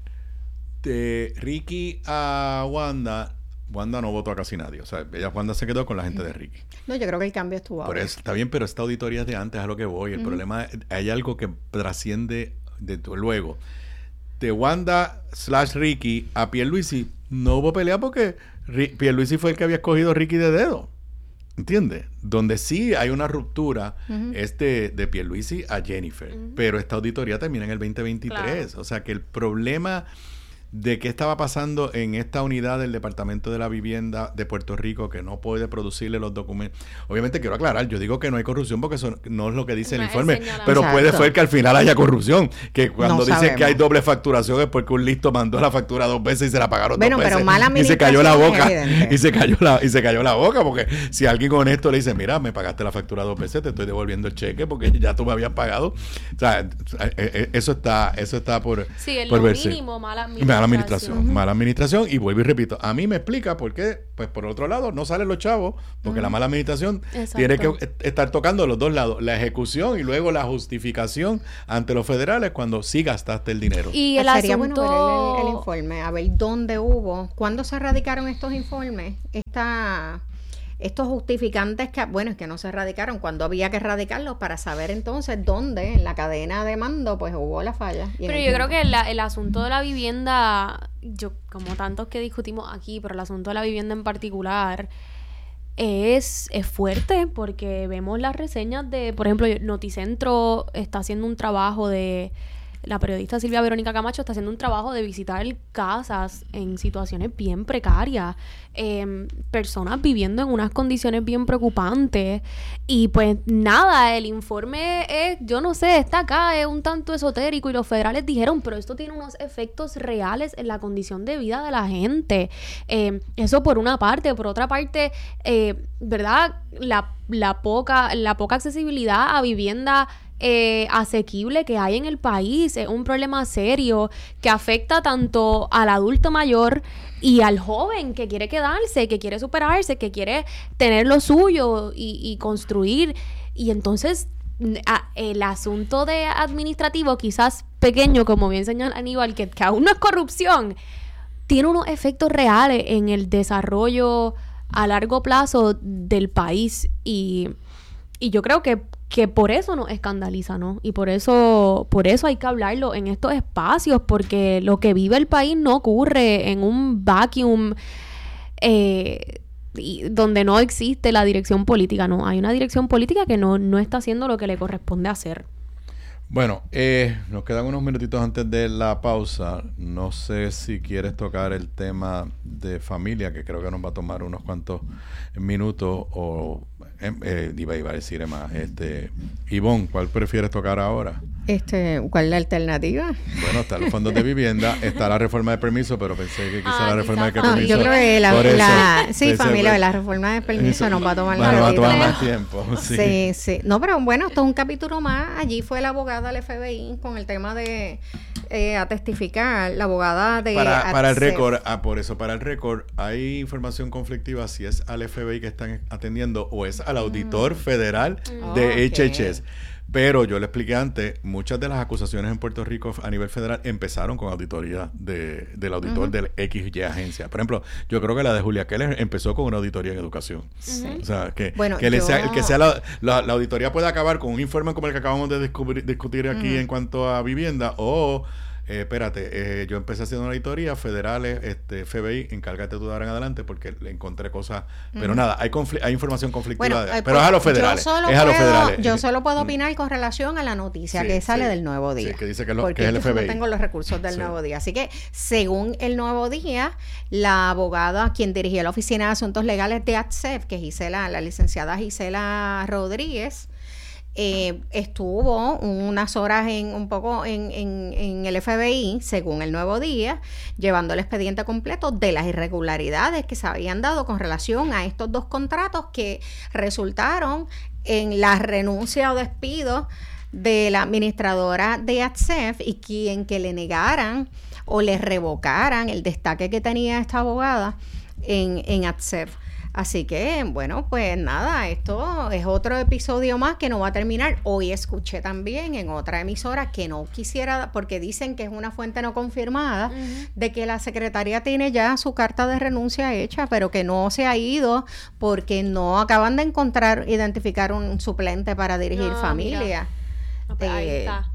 Speaker 1: de Ricky a Wanda, Wanda no votó a casi nadie. O sea, ella, Wanda se quedó con la gente de Ricky.
Speaker 9: No, yo creo que el cambio estuvo
Speaker 1: Por
Speaker 9: ahora.
Speaker 1: eso, está bien, pero esta auditoría es de antes, a lo que voy. El uh-huh. problema, hay algo que trasciende de tu, luego. De Wanda slash Ricky a Pierluisi no hubo pelea porque Ri- Pierluisi fue el que había escogido Ricky de dedo. ¿Entiendes? Donde sí hay una ruptura
Speaker 9: Ujú.
Speaker 1: es de, de Pierluisi a Jennifer,
Speaker 10: Ujú.
Speaker 1: pero esta auditoría termina en el veinte veintitrés.
Speaker 10: Claro.
Speaker 1: O sea que el problema de qué estaba pasando en esta unidad del Departamento de la Vivienda de Puerto Rico que no puede producirle los documentos. Obviamente quiero aclarar, yo digo que no hay corrupción porque eso no es lo que dice
Speaker 10: No
Speaker 1: el
Speaker 10: es
Speaker 1: informe,
Speaker 10: señalamiento.
Speaker 1: pero puede
Speaker 9: Exacto.
Speaker 1: ser que al final haya corrupción, que cuando
Speaker 9: No
Speaker 1: dicen
Speaker 9: sabemos.
Speaker 1: que hay doble facturación es porque un listo mandó la factura dos veces y se la pagaron
Speaker 9: Bueno,
Speaker 1: dos
Speaker 9: pero
Speaker 1: veces
Speaker 9: mala
Speaker 1: y se cayó la
Speaker 9: administración
Speaker 1: boca
Speaker 9: es evidente.
Speaker 1: y se cayó la y se cayó la boca porque si alguien honesto le dice, mira, me pagaste la factura dos veces, te estoy devolviendo el cheque porque ya tú me habías pagado. O sea, eh, eh, eso está eso está por
Speaker 10: Sí, en
Speaker 1: por
Speaker 10: lo
Speaker 1: verse.
Speaker 10: mínimo, mala administración.
Speaker 1: Mala administración, mala administración y vuelvo y repito, a mí me explica por qué, pues por otro lado no salen los chavos, porque la mala administración
Speaker 10: Exacto.
Speaker 1: tiene que est- estar tocando los dos lados, la ejecución y luego la justificación ante los federales cuando sí gastaste el dinero.
Speaker 10: Y el
Speaker 9: Sería
Speaker 10: asunto...
Speaker 9: bueno ver el, el informe, a ver dónde hubo, cuándo se radicaron estos informes, esta, estos justificantes que, bueno, es que no se radicaron, cuando había que radicarlos para saber entonces dónde en la cadena de mando pues hubo la falla. Y en
Speaker 10: Pero
Speaker 9: el
Speaker 10: yo creo
Speaker 9: tiempo.
Speaker 10: que la- el asunto de la vivienda, yo como tantos que discutimos aquí, pero el asunto de la vivienda en particular es, es fuerte porque vemos las reseñas de, por ejemplo, Noticentro está haciendo un trabajo de, la periodista Silvia Verónica Camacho está haciendo un trabajo de visitar casas en situaciones bien precarias, eh, personas viviendo en unas condiciones bien preocupantes y pues nada, el informe es, yo no sé, está acá, es un tanto esotérico y los federales dijeron, pero esto tiene unos efectos reales en la condición de vida de la gente. Eh, eso por una parte, por otra parte, eh, ¿verdad? La, la poca, la poca accesibilidad a vivienda Eh, asequible que hay en el país es un problema serio que afecta tanto al adulto mayor y al joven que quiere quedarse, que quiere superarse, que quiere tener lo suyo y, y construir. Y entonces a, el asunto de administrativo, quizás pequeño, como bien señala Aníbal, que, que aún no es corrupción, tiene unos efectos reales en el desarrollo a largo plazo del país y, y yo creo que que por eso nos escandaliza, ¿no? Y por eso, por eso hay que hablarlo en estos espacios, porque lo que vive el país no ocurre en un vacuum eh, y donde no existe la dirección política, ¿no? Hay una dirección política que no, no está haciendo lo que le corresponde hacer.
Speaker 1: Bueno, eh, nos quedan unos minutitos antes de la pausa. No sé si quieres tocar el tema de familia, que creo que nos va a tomar unos cuantos minutos, o eh, eh, iba, iba a decir Emma, este, Ivonne, ¿cuál prefieres tocar ahora?
Speaker 9: Este, ¿cuál es la alternativa?
Speaker 1: Bueno, están los fondos de vivienda, está la reforma de permiso, pero pensé que quizá
Speaker 10: Ah,
Speaker 1: la reforma de
Speaker 10: quizá
Speaker 1: permiso.
Speaker 9: No, yo creo que la,
Speaker 1: por eso,
Speaker 9: la sí,
Speaker 1: pensé,
Speaker 9: familia,
Speaker 1: pues,
Speaker 9: la reforma de permiso nos va a tomar
Speaker 1: bueno,
Speaker 9: la
Speaker 1: va a
Speaker 9: vida.
Speaker 1: tomar más tiempo. Sí.
Speaker 9: Sí, sí. No, pero bueno, esto es un capítulo más. Allí fue la abogada del F B I con el tema de eh, a testificar, la abogada de
Speaker 1: Para, para el
Speaker 9: Access.
Speaker 1: récord, ah, por eso, para el récord, hay información conflictiva si es al F B I que están atendiendo o es al auditor federal de
Speaker 9: Ok.
Speaker 1: H H S. Pero yo le expliqué antes, muchas de las acusaciones en Puerto Rico a nivel federal empezaron con auditoría de, del auditor
Speaker 9: Ujú.
Speaker 1: del X Y agencia. Por ejemplo, yo creo que la de Julia Keller empezó con una auditoría en educación.
Speaker 9: Sí.
Speaker 1: O sea, que,
Speaker 9: Bueno,
Speaker 1: que, le
Speaker 9: yo-
Speaker 1: sea, el que sea la, la, la auditoría puede acabar con un informe como el que acabamos de descubrir- discutir aquí
Speaker 9: Ujú.
Speaker 1: en cuanto a vivienda o... Eh, espérate, eh, yo empecé haciendo una auditoría federales, este F B I, encárgate tú de ahora en adelante porque le encontré cosas, pero
Speaker 9: Ujú.
Speaker 1: nada, hay confli- hay información conflictiva,
Speaker 9: Bueno,
Speaker 1: de-
Speaker 9: eh,
Speaker 1: pero
Speaker 9: pues,
Speaker 1: es a los federales,
Speaker 9: Yo solo,
Speaker 1: es a los
Speaker 9: puedo,
Speaker 1: federales.
Speaker 9: yo solo puedo
Speaker 1: Mm.
Speaker 9: opinar con relación a la noticia
Speaker 1: Sí,
Speaker 9: que sale
Speaker 1: sí.
Speaker 9: del Nuevo Día.
Speaker 1: Sí, que dice que, lo,
Speaker 9: porque
Speaker 1: que es el
Speaker 9: yo
Speaker 1: F B I.
Speaker 9: no tengo los recursos del
Speaker 1: Sí.
Speaker 9: Nuevo Día. Así que, según el Nuevo Día, la abogada, quien dirigía la Oficina de Asuntos Legales de A T S E F, que es Gisela, la licenciada Gisela Rodríguez, eh, estuvo unas horas en un poco en, en, en el F B I, según el Nuevo Día, llevando el expediente completo de las irregularidades que se habían dado con relación a estos dos contratos que resultaron en la renuncia o despido de la administradora de A T S E F y quien que le negaran o le revocaran el destaque que tenía esta abogada en, en A T S E F. Así que, bueno, pues nada, esto es otro episodio más que no va a terminar. Hoy escuché también en otra emisora que no quisiera, porque dicen que es una fuente no confirmada,
Speaker 10: Ujú.
Speaker 9: de que la secretaria tiene ya su carta de renuncia hecha, pero que no se ha ido porque no acaban de encontrar, identificar un suplente para dirigir
Speaker 10: No,
Speaker 9: familia.
Speaker 10: mira. Ah, pues ahí
Speaker 9: Eh,
Speaker 10: está.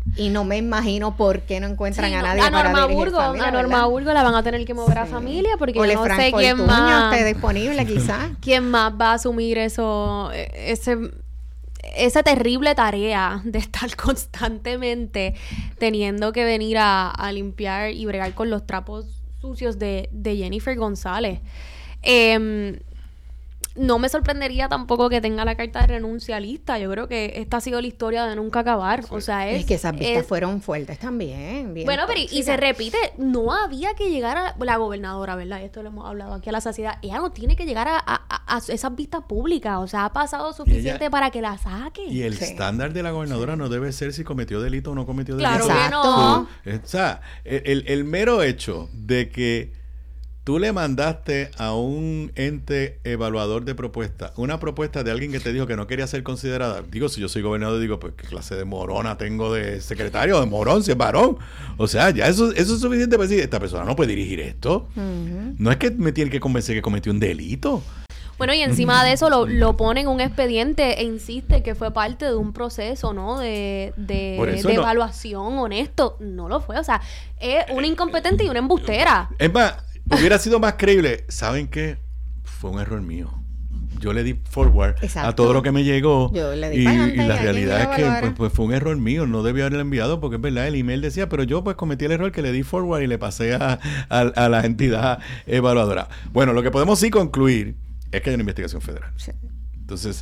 Speaker 9: Y no me imagino por qué no encuentran
Speaker 10: Sí,
Speaker 9: a
Speaker 10: no,
Speaker 9: nadie
Speaker 10: a
Speaker 9: para
Speaker 10: Norma
Speaker 9: dirigir
Speaker 10: Burgos,
Speaker 9: familia,
Speaker 10: a Norma
Speaker 9: ¿verdad?
Speaker 10: Burgos la van a tener que mover
Speaker 9: Sí.
Speaker 10: a familia porque
Speaker 9: O
Speaker 10: yo
Speaker 9: Le
Speaker 10: no
Speaker 9: Frank
Speaker 10: sé quién
Speaker 9: Fortuño
Speaker 10: más
Speaker 9: esté disponible quizás.
Speaker 10: quién más va a asumir eso eh, ese esa terrible tarea de estar constantemente teniendo que venir a, a limpiar y bregar con los trapos sucios de, de Jennifer González. Eh, no me sorprendería tampoco que tenga la carta de renuncia lista. Yo creo que esta ha sido la historia de nunca acabar. O sea, es...
Speaker 9: Es que esas vistas
Speaker 10: es-
Speaker 9: fueron fuertes también. bien
Speaker 10: Bueno, pero y, y
Speaker 9: tóxicas.
Speaker 10: se repite, no había que llegar a la gobernadora, ¿verdad? Y esto lo hemos hablado aquí a la saciedad. Ella no tiene que llegar a, a- a- a esas vistas públicas. O sea, ha pasado suficiente
Speaker 1: ella-
Speaker 10: para que la saque.
Speaker 1: Y el
Speaker 9: Sí.
Speaker 1: estándar de la gobernadora no debe ser si cometió delito o no cometió delito.
Speaker 10: Claro que
Speaker 9: Exacto.
Speaker 10: no.
Speaker 1: O sea, el, el- el mero hecho de que tú le mandaste a un ente evaluador de propuesta una propuesta de alguien que te dijo que no quería ser considerada. Digo, si yo soy gobernador, digo, pues qué clase de morona tengo de secretario, de morón, si es varón. O sea, ya eso, eso es suficiente para decir, esta persona no puede dirigir esto.
Speaker 9: Ujú.
Speaker 1: No es que me tiene que convencer que cometió un delito.
Speaker 10: Bueno, y encima de eso lo, lo pone en un expediente e insiste que fue parte de un proceso, ¿no? De, de,
Speaker 1: Por eso
Speaker 10: de
Speaker 1: no-
Speaker 10: evaluación honesto. No lo fue. O sea, es una incompetente y una embustera.
Speaker 1: Es más, hubiera sido más creíble. ¿Saben qué? Fue un error mío. Yo le di forward
Speaker 9: Exacto.
Speaker 1: a todo lo que me llegó.
Speaker 9: Yo le di
Speaker 1: y,
Speaker 9: para adelante
Speaker 1: y
Speaker 9: y
Speaker 1: la
Speaker 9: alguien
Speaker 1: realidad
Speaker 9: lo
Speaker 1: es que
Speaker 9: evaluara.
Speaker 1: pues, pues, fue un error mío. No debía haberlo enviado porque es verdad, el email decía, pero yo pues cometí el error que le di forward y le pasé a, a- a la entidad evaluadora. Bueno, lo que podemos sí concluir es que hay una investigación federal.
Speaker 9: Sí.
Speaker 1: Entonces,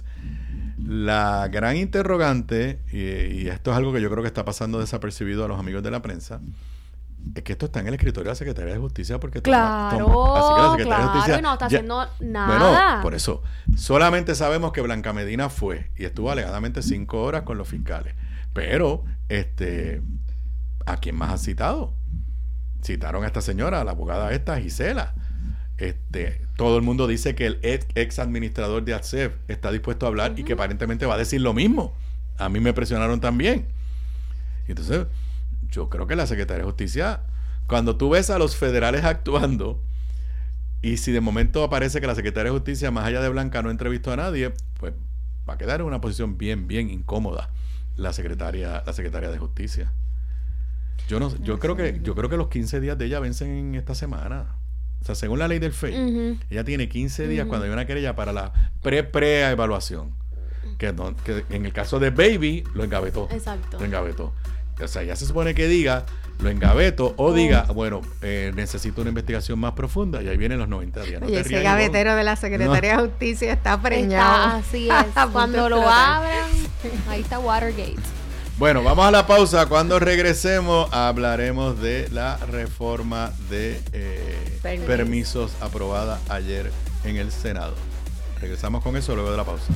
Speaker 1: la gran interrogante, y, y esto es algo que yo creo que está pasando desapercibido a los amigos de la prensa, es que esto está en el escritorio de la Secretaría de Justicia porque toma-
Speaker 10: Claro,
Speaker 1: toma- así que la Secretaría de
Speaker 10: claro,
Speaker 1: Justicia
Speaker 10: y no está
Speaker 1: ya-
Speaker 10: haciendo nada.
Speaker 1: Bueno, por eso, solamente sabemos que Blanca Medina fue y estuvo alegadamente cinco horas con los fiscales. Pero, este, ¿a quién más han citado? Citaron a esta señora, a la abogada esta, Gisela. Este, todo el mundo dice que el ex, ex administrador de A T S E F está dispuesto a hablar y que aparentemente va a decir lo mismo. A mí me presionaron también. Y entonces, yo creo que la Secretaría de Justicia, cuando tú ves a los federales actuando, y si de momento aparece que la Secretaría de Justicia, más allá de Blanca, no entrevistó a nadie, pues va a quedar en una posición bien, bien incómoda la secretaria, la secretaria de Justicia. Yo no, yo creo que, yo creo que los quince días de ella vencen en esta semana. O sea, según la ley del F E I,
Speaker 10: Ujú.
Speaker 1: ella tiene quince días
Speaker 10: Ujú.
Speaker 1: cuando hay una querella para la pre-pre-evaluación. Que, no- que en el caso de Baby, lo engavetó.
Speaker 10: Exacto.
Speaker 1: Lo engavetó. O sea, ya se supone que diga, lo engaveto, o diga, bueno, eh, necesito una investigación más profunda, y ahí vienen los noventa días. No
Speaker 9: Oye,
Speaker 1: te
Speaker 9: ese
Speaker 1: rías,
Speaker 9: gavetero
Speaker 1: Ivonne.
Speaker 9: de la Secretaría de Justicia está preñado.
Speaker 10: Está- así
Speaker 9: A
Speaker 10: es.
Speaker 9: punto
Speaker 10: Cuando
Speaker 9: de
Speaker 10: lo
Speaker 9: explotar.
Speaker 10: abran, ahí está Watergate.
Speaker 1: Bueno, vamos a la pausa. Cuando regresemos hablaremos de la reforma de eh,
Speaker 9: Permisos.
Speaker 1: permisos aprobada ayer en el Senado. Regresamos con eso luego de la pausa.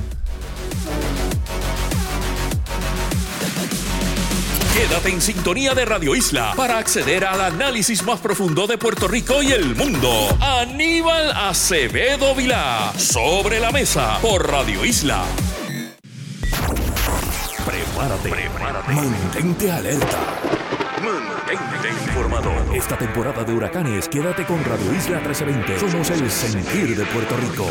Speaker 2: Quédate en sintonía de Radio Isla para acceder al análisis más profundo de Puerto Rico y el mundo. Aníbal Acevedo Vilá, Sobre la Mesa, por Radio Isla. Prepárate, prepárate. Mantente alerta. Mantente informado. Esta temporada de huracanes, quédate con Radio Isla trece veinte. Somos el sentir de Puerto Rico.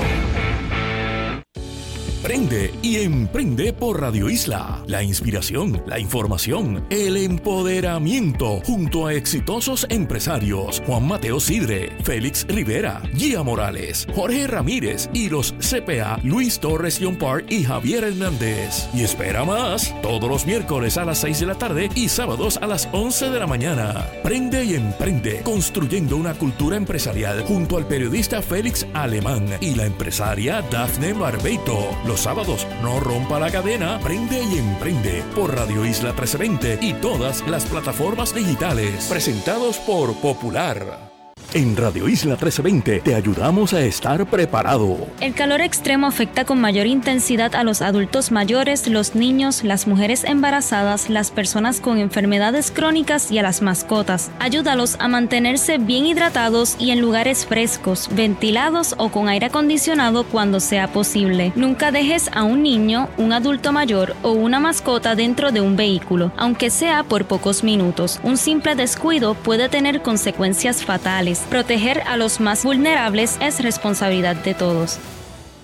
Speaker 2: Prende y emprende por Radio Isla. La inspiración, la información, el empoderamiento, junto a exitosos empresarios Juan Mateo Sidre, Félix Rivera, Gia Morales, Jorge Ramírez y los C P A Luis Torres Yompar y Javier Hernández. Y espera más, todos los miércoles a las seis de la tarde y sábados a las once de la mañana. Prende y emprende, construyendo una cultura empresarial junto al periodista Félix Alemán y la empresaria Dafne Barbeito. Los sábados, no rompa la cadena, prende y emprende por Radio Isla trece veinte y todas las plataformas digitales. Presentados por Popular. En Radio Isla trece veinte te ayudamos a estar preparado.
Speaker 11: El calor extremo afecta con mayor intensidad a los adultos mayores, los niños, las mujeres embarazadas, las personas con enfermedades crónicas y a las mascotas. Ayúdalos a mantenerse bien hidratados y en lugares frescos, ventilados o con aire acondicionado cuando sea posible. Nunca dejes a un niño, un adulto mayor o una mascota dentro de un vehículo, aunque sea por pocos minutos. Un simple descuido puede tener consecuencias fatales. Proteger a los más vulnerables es responsabilidad de todos.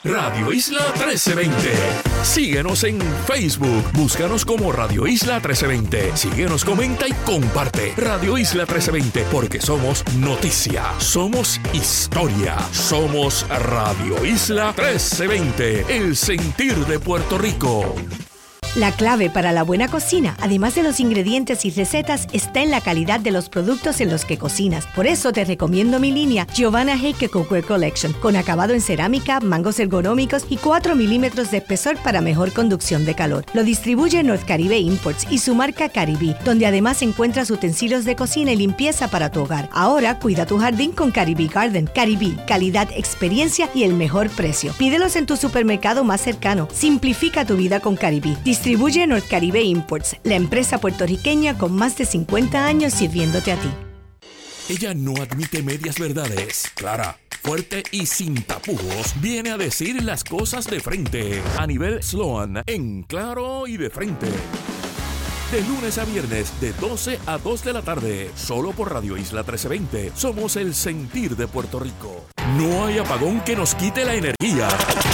Speaker 2: Radio Isla trece veinte. Síguenos en Facebook. Búscanos como Radio Isla trece veinte. Síguenos, comenta y comparte. Radio Isla trece veinte, porque somos noticia, somos historia, somos Radio Isla trece veinte, el sentir de Puerto Rico.
Speaker 3: La clave para la buena cocina, además de los ingredientes y recetas, está en la calidad de los productos en los que cocinas. Por eso te recomiendo mi línea Giovanna Heike Cookware Collection, con acabado en cerámica, mangos ergonómicos y cuatro milímetros de espesor para mejor conducción de calor. Lo distribuye North Caribe Imports y su marca Caribe, donde además encuentras utensilios de cocina y limpieza para tu hogar. Ahora cuida tu jardín con Caribe Garden. Caribe, calidad, experiencia y el mejor precio. Pídelos en tu supermercado más cercano. Simplifica tu vida con Caribe. Distribuye North Caribe Imports, la empresa puertorriqueña con más de cincuenta años sirviéndote a ti.
Speaker 2: Ella no admite medias verdades. Clara, fuerte y sin tapujos, viene a decir las cosas de frente. A nivel Sloan, en Claro y de Frente. De lunes a viernes, de doce a dos de la tarde, solo por Radio Isla trece veinte. Somos el sentir de Puerto Rico. No hay apagón que nos quite la energía.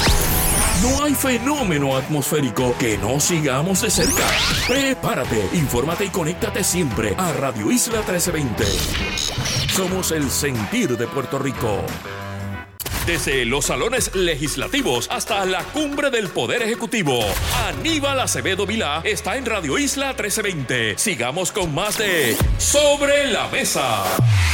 Speaker 2: No hay fenómeno atmosférico que no sigamos de cerca. Prepárate, infórmate y conéctate siempre a Radio Isla trece veinte. Somos el sentir de Puerto Rico. Desde los salones legislativos hasta la cumbre del Poder Ejecutivo, Aníbal Acevedo Vilá está en Radio Isla trece veinte. Sigamos con más de Sobre la Mesa.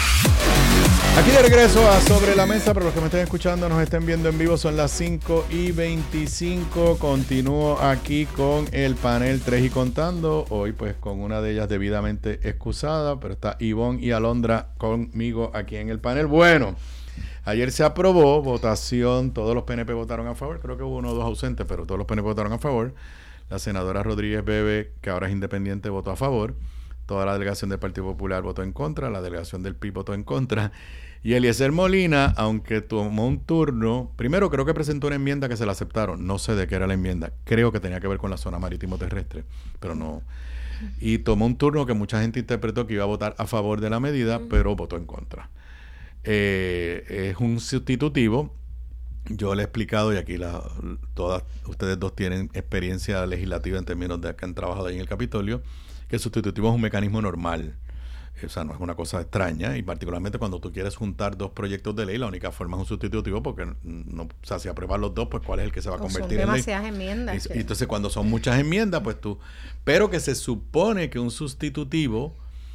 Speaker 1: Aquí de regreso a Sobre la Mesa, para los que me estén escuchando, nos estén viendo en vivo, son las cinco y veinticinco. Continúo aquí con el panel tres y contando. Hoy pues con una de ellas debidamente excusada, pero está Ivonne y Alondra conmigo aquí en el panel. Bueno, ayer se aprobó, votación, todos los P N P votaron a favor, creo que hubo uno o dos ausentes, pero todos los P N P votaron a favor. La senadora Rodríguez Bebe, que ahora es independiente, votó a favor. Toda la delegación del Partido Popular votó en contra, la delegación del P I B votó en contra. Y Eliezer Molina, aunque tomó un turno, primero creo que presentó una enmienda que se la aceptaron, no sé de qué era la enmienda, creo que tenía que ver con la zona marítimo terrestre, pero no. Y tomó un turno que mucha gente interpretó que iba a votar a favor de la medida, pero votó en contra. Eh, es un sustitutivo. Yo le he explicado, y aquí la, todas ustedes dos tienen experiencia legislativa en términos de que han trabajado ahí en el Capitolio, que el sustitutivo es un mecanismo normal. O sea, no es una cosa extraña, y particularmente cuando tú quieres juntar dos proyectos de ley, la única forma es un sustitutivo, porque no, o sea, si apruebas los dos, pues ¿cuál es el que se va a convertir en ley? Son
Speaker 9: demasiadas enmiendas.
Speaker 1: Y, y entonces cuando son muchas enmiendas, pues tú... Pero que se supone que un sustitutivo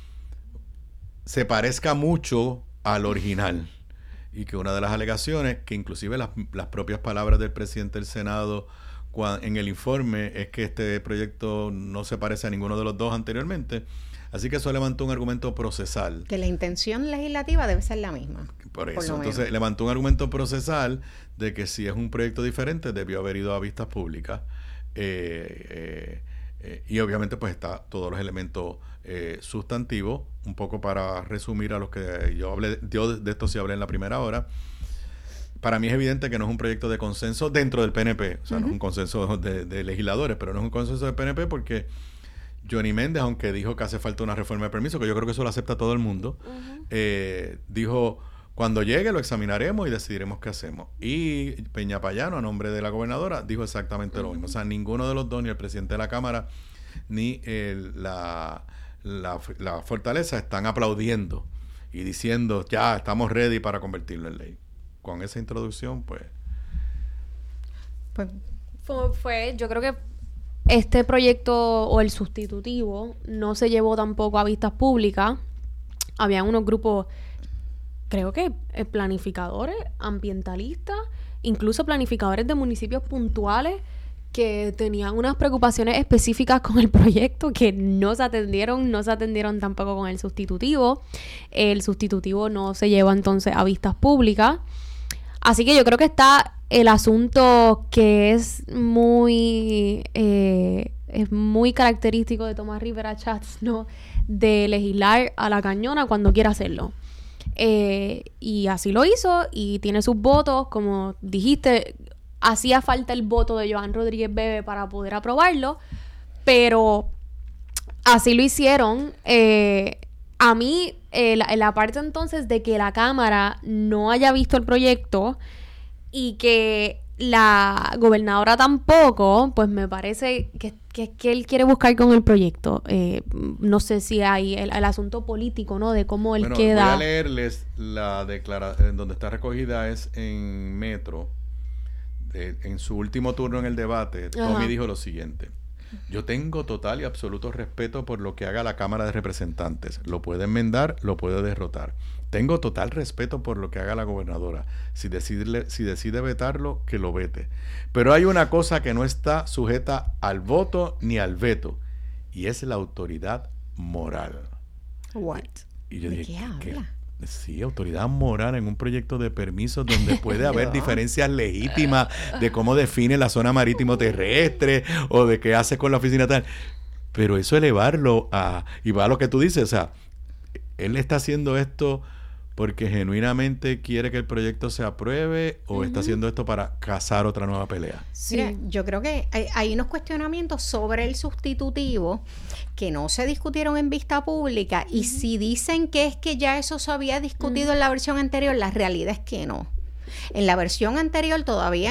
Speaker 1: se parezca mucho al original, y que una de las alegaciones, que inclusive las, las propias palabras del presidente del Senado cuando, en el informe, es que este proyecto no se parece a ninguno de los dos anteriormente. Así que eso levantó un argumento procesal.
Speaker 9: Que la intención legislativa debe ser la misma.
Speaker 1: Por eso, por entonces levantó un argumento procesal de que si es un proyecto diferente, debió haber ido a vistas públicas. Eh, eh, eh, y obviamente pues está todos los elementos eh, sustantivos. Un poco para resumir a los que yo hablé, yo de esto sí hablé en la primera hora. Para mí es evidente que no es un proyecto de consenso dentro del P N P. O sea, uh-huh. no es un consenso de, de legisladores, pero no es un consenso del P N P porque Johnny Méndez, aunque dijo que hace falta una reforma de permiso, que yo creo que eso lo acepta todo el mundo, uh-huh. eh, dijo, cuando llegue lo examinaremos y decidiremos qué hacemos. Y Peña Payano, a nombre de la gobernadora, dijo exactamente uh-huh. lo mismo. O sea, ninguno de los dos, ni el presidente de la Cámara, ni el, la, la, la Fortaleza, están aplaudiendo y diciendo, ya, estamos ready para convertirlo en ley. Con esa introducción, pues...
Speaker 10: pues fue, fue yo creo que este proyecto o el sustitutivo no se llevó tampoco a vistas públicas. Había unos grupos, creo que eh, planificadores, ambientalistas, incluso planificadores de municipios puntuales que tenían unas preocupaciones específicas con el proyecto que no se atendieron, no se atendieron tampoco con el sustitutivo. El sustitutivo no se llevó entonces a vistas públicas. Así que yo creo que está el asunto que es muy eh, es muy característico de Tomás Rivera Schatz, ¿no? De legislar a la cañona cuando quiera hacerlo. Eh, y así lo hizo y tiene sus votos, como dijiste, hacía falta el voto de Joan Rodríguez Bebe para poder aprobarlo, pero así lo hicieron. Eh, a mí, eh, la, la parte entonces de que la Cámara no haya visto el proyecto y que la gobernadora tampoco, pues me parece que, que, que él quiere buscar con el proyecto. Eh, no sé si hay el, el asunto político, ¿no? De cómo él
Speaker 1: bueno,
Speaker 10: queda.
Speaker 1: Voy a leerles la declaración, donde está recogida es en Metro. De, en su último turno en el debate, Tommy Ajá. dijo lo siguiente: yo tengo total y absoluto respeto por lo que haga la Cámara de Representantes. Lo puede enmendar, lo puede derrotar. Tengo total respeto por lo que haga la gobernadora. Si decide, si decide vetarlo, que lo vete. Pero hay una cosa que no está sujeta al voto ni al veto, y es la autoridad moral.
Speaker 9: What?
Speaker 1: Y yo
Speaker 9: ¿De
Speaker 1: dije,
Speaker 9: qué habla?
Speaker 1: ¿qué? Sí, autoridad moral en un proyecto de permisos donde puede haber diferencias legítimas de cómo define la zona marítimo terrestre o de qué hace con la oficina tal. Pero eso elevarlo a... Y va a lo que tú dices, o sea, él está haciendo esto porque genuinamente quiere que el proyecto se apruebe o uh-huh. está haciendo esto para cazar otra nueva pelea.
Speaker 9: Sí. Mira, yo creo que hay, hay unos cuestionamientos sobre el sustitutivo que no se discutieron en vista pública uh-huh. y si dicen que es que ya eso se había discutido uh-huh. en la versión anterior, la realidad es que no. En la versión anterior todavía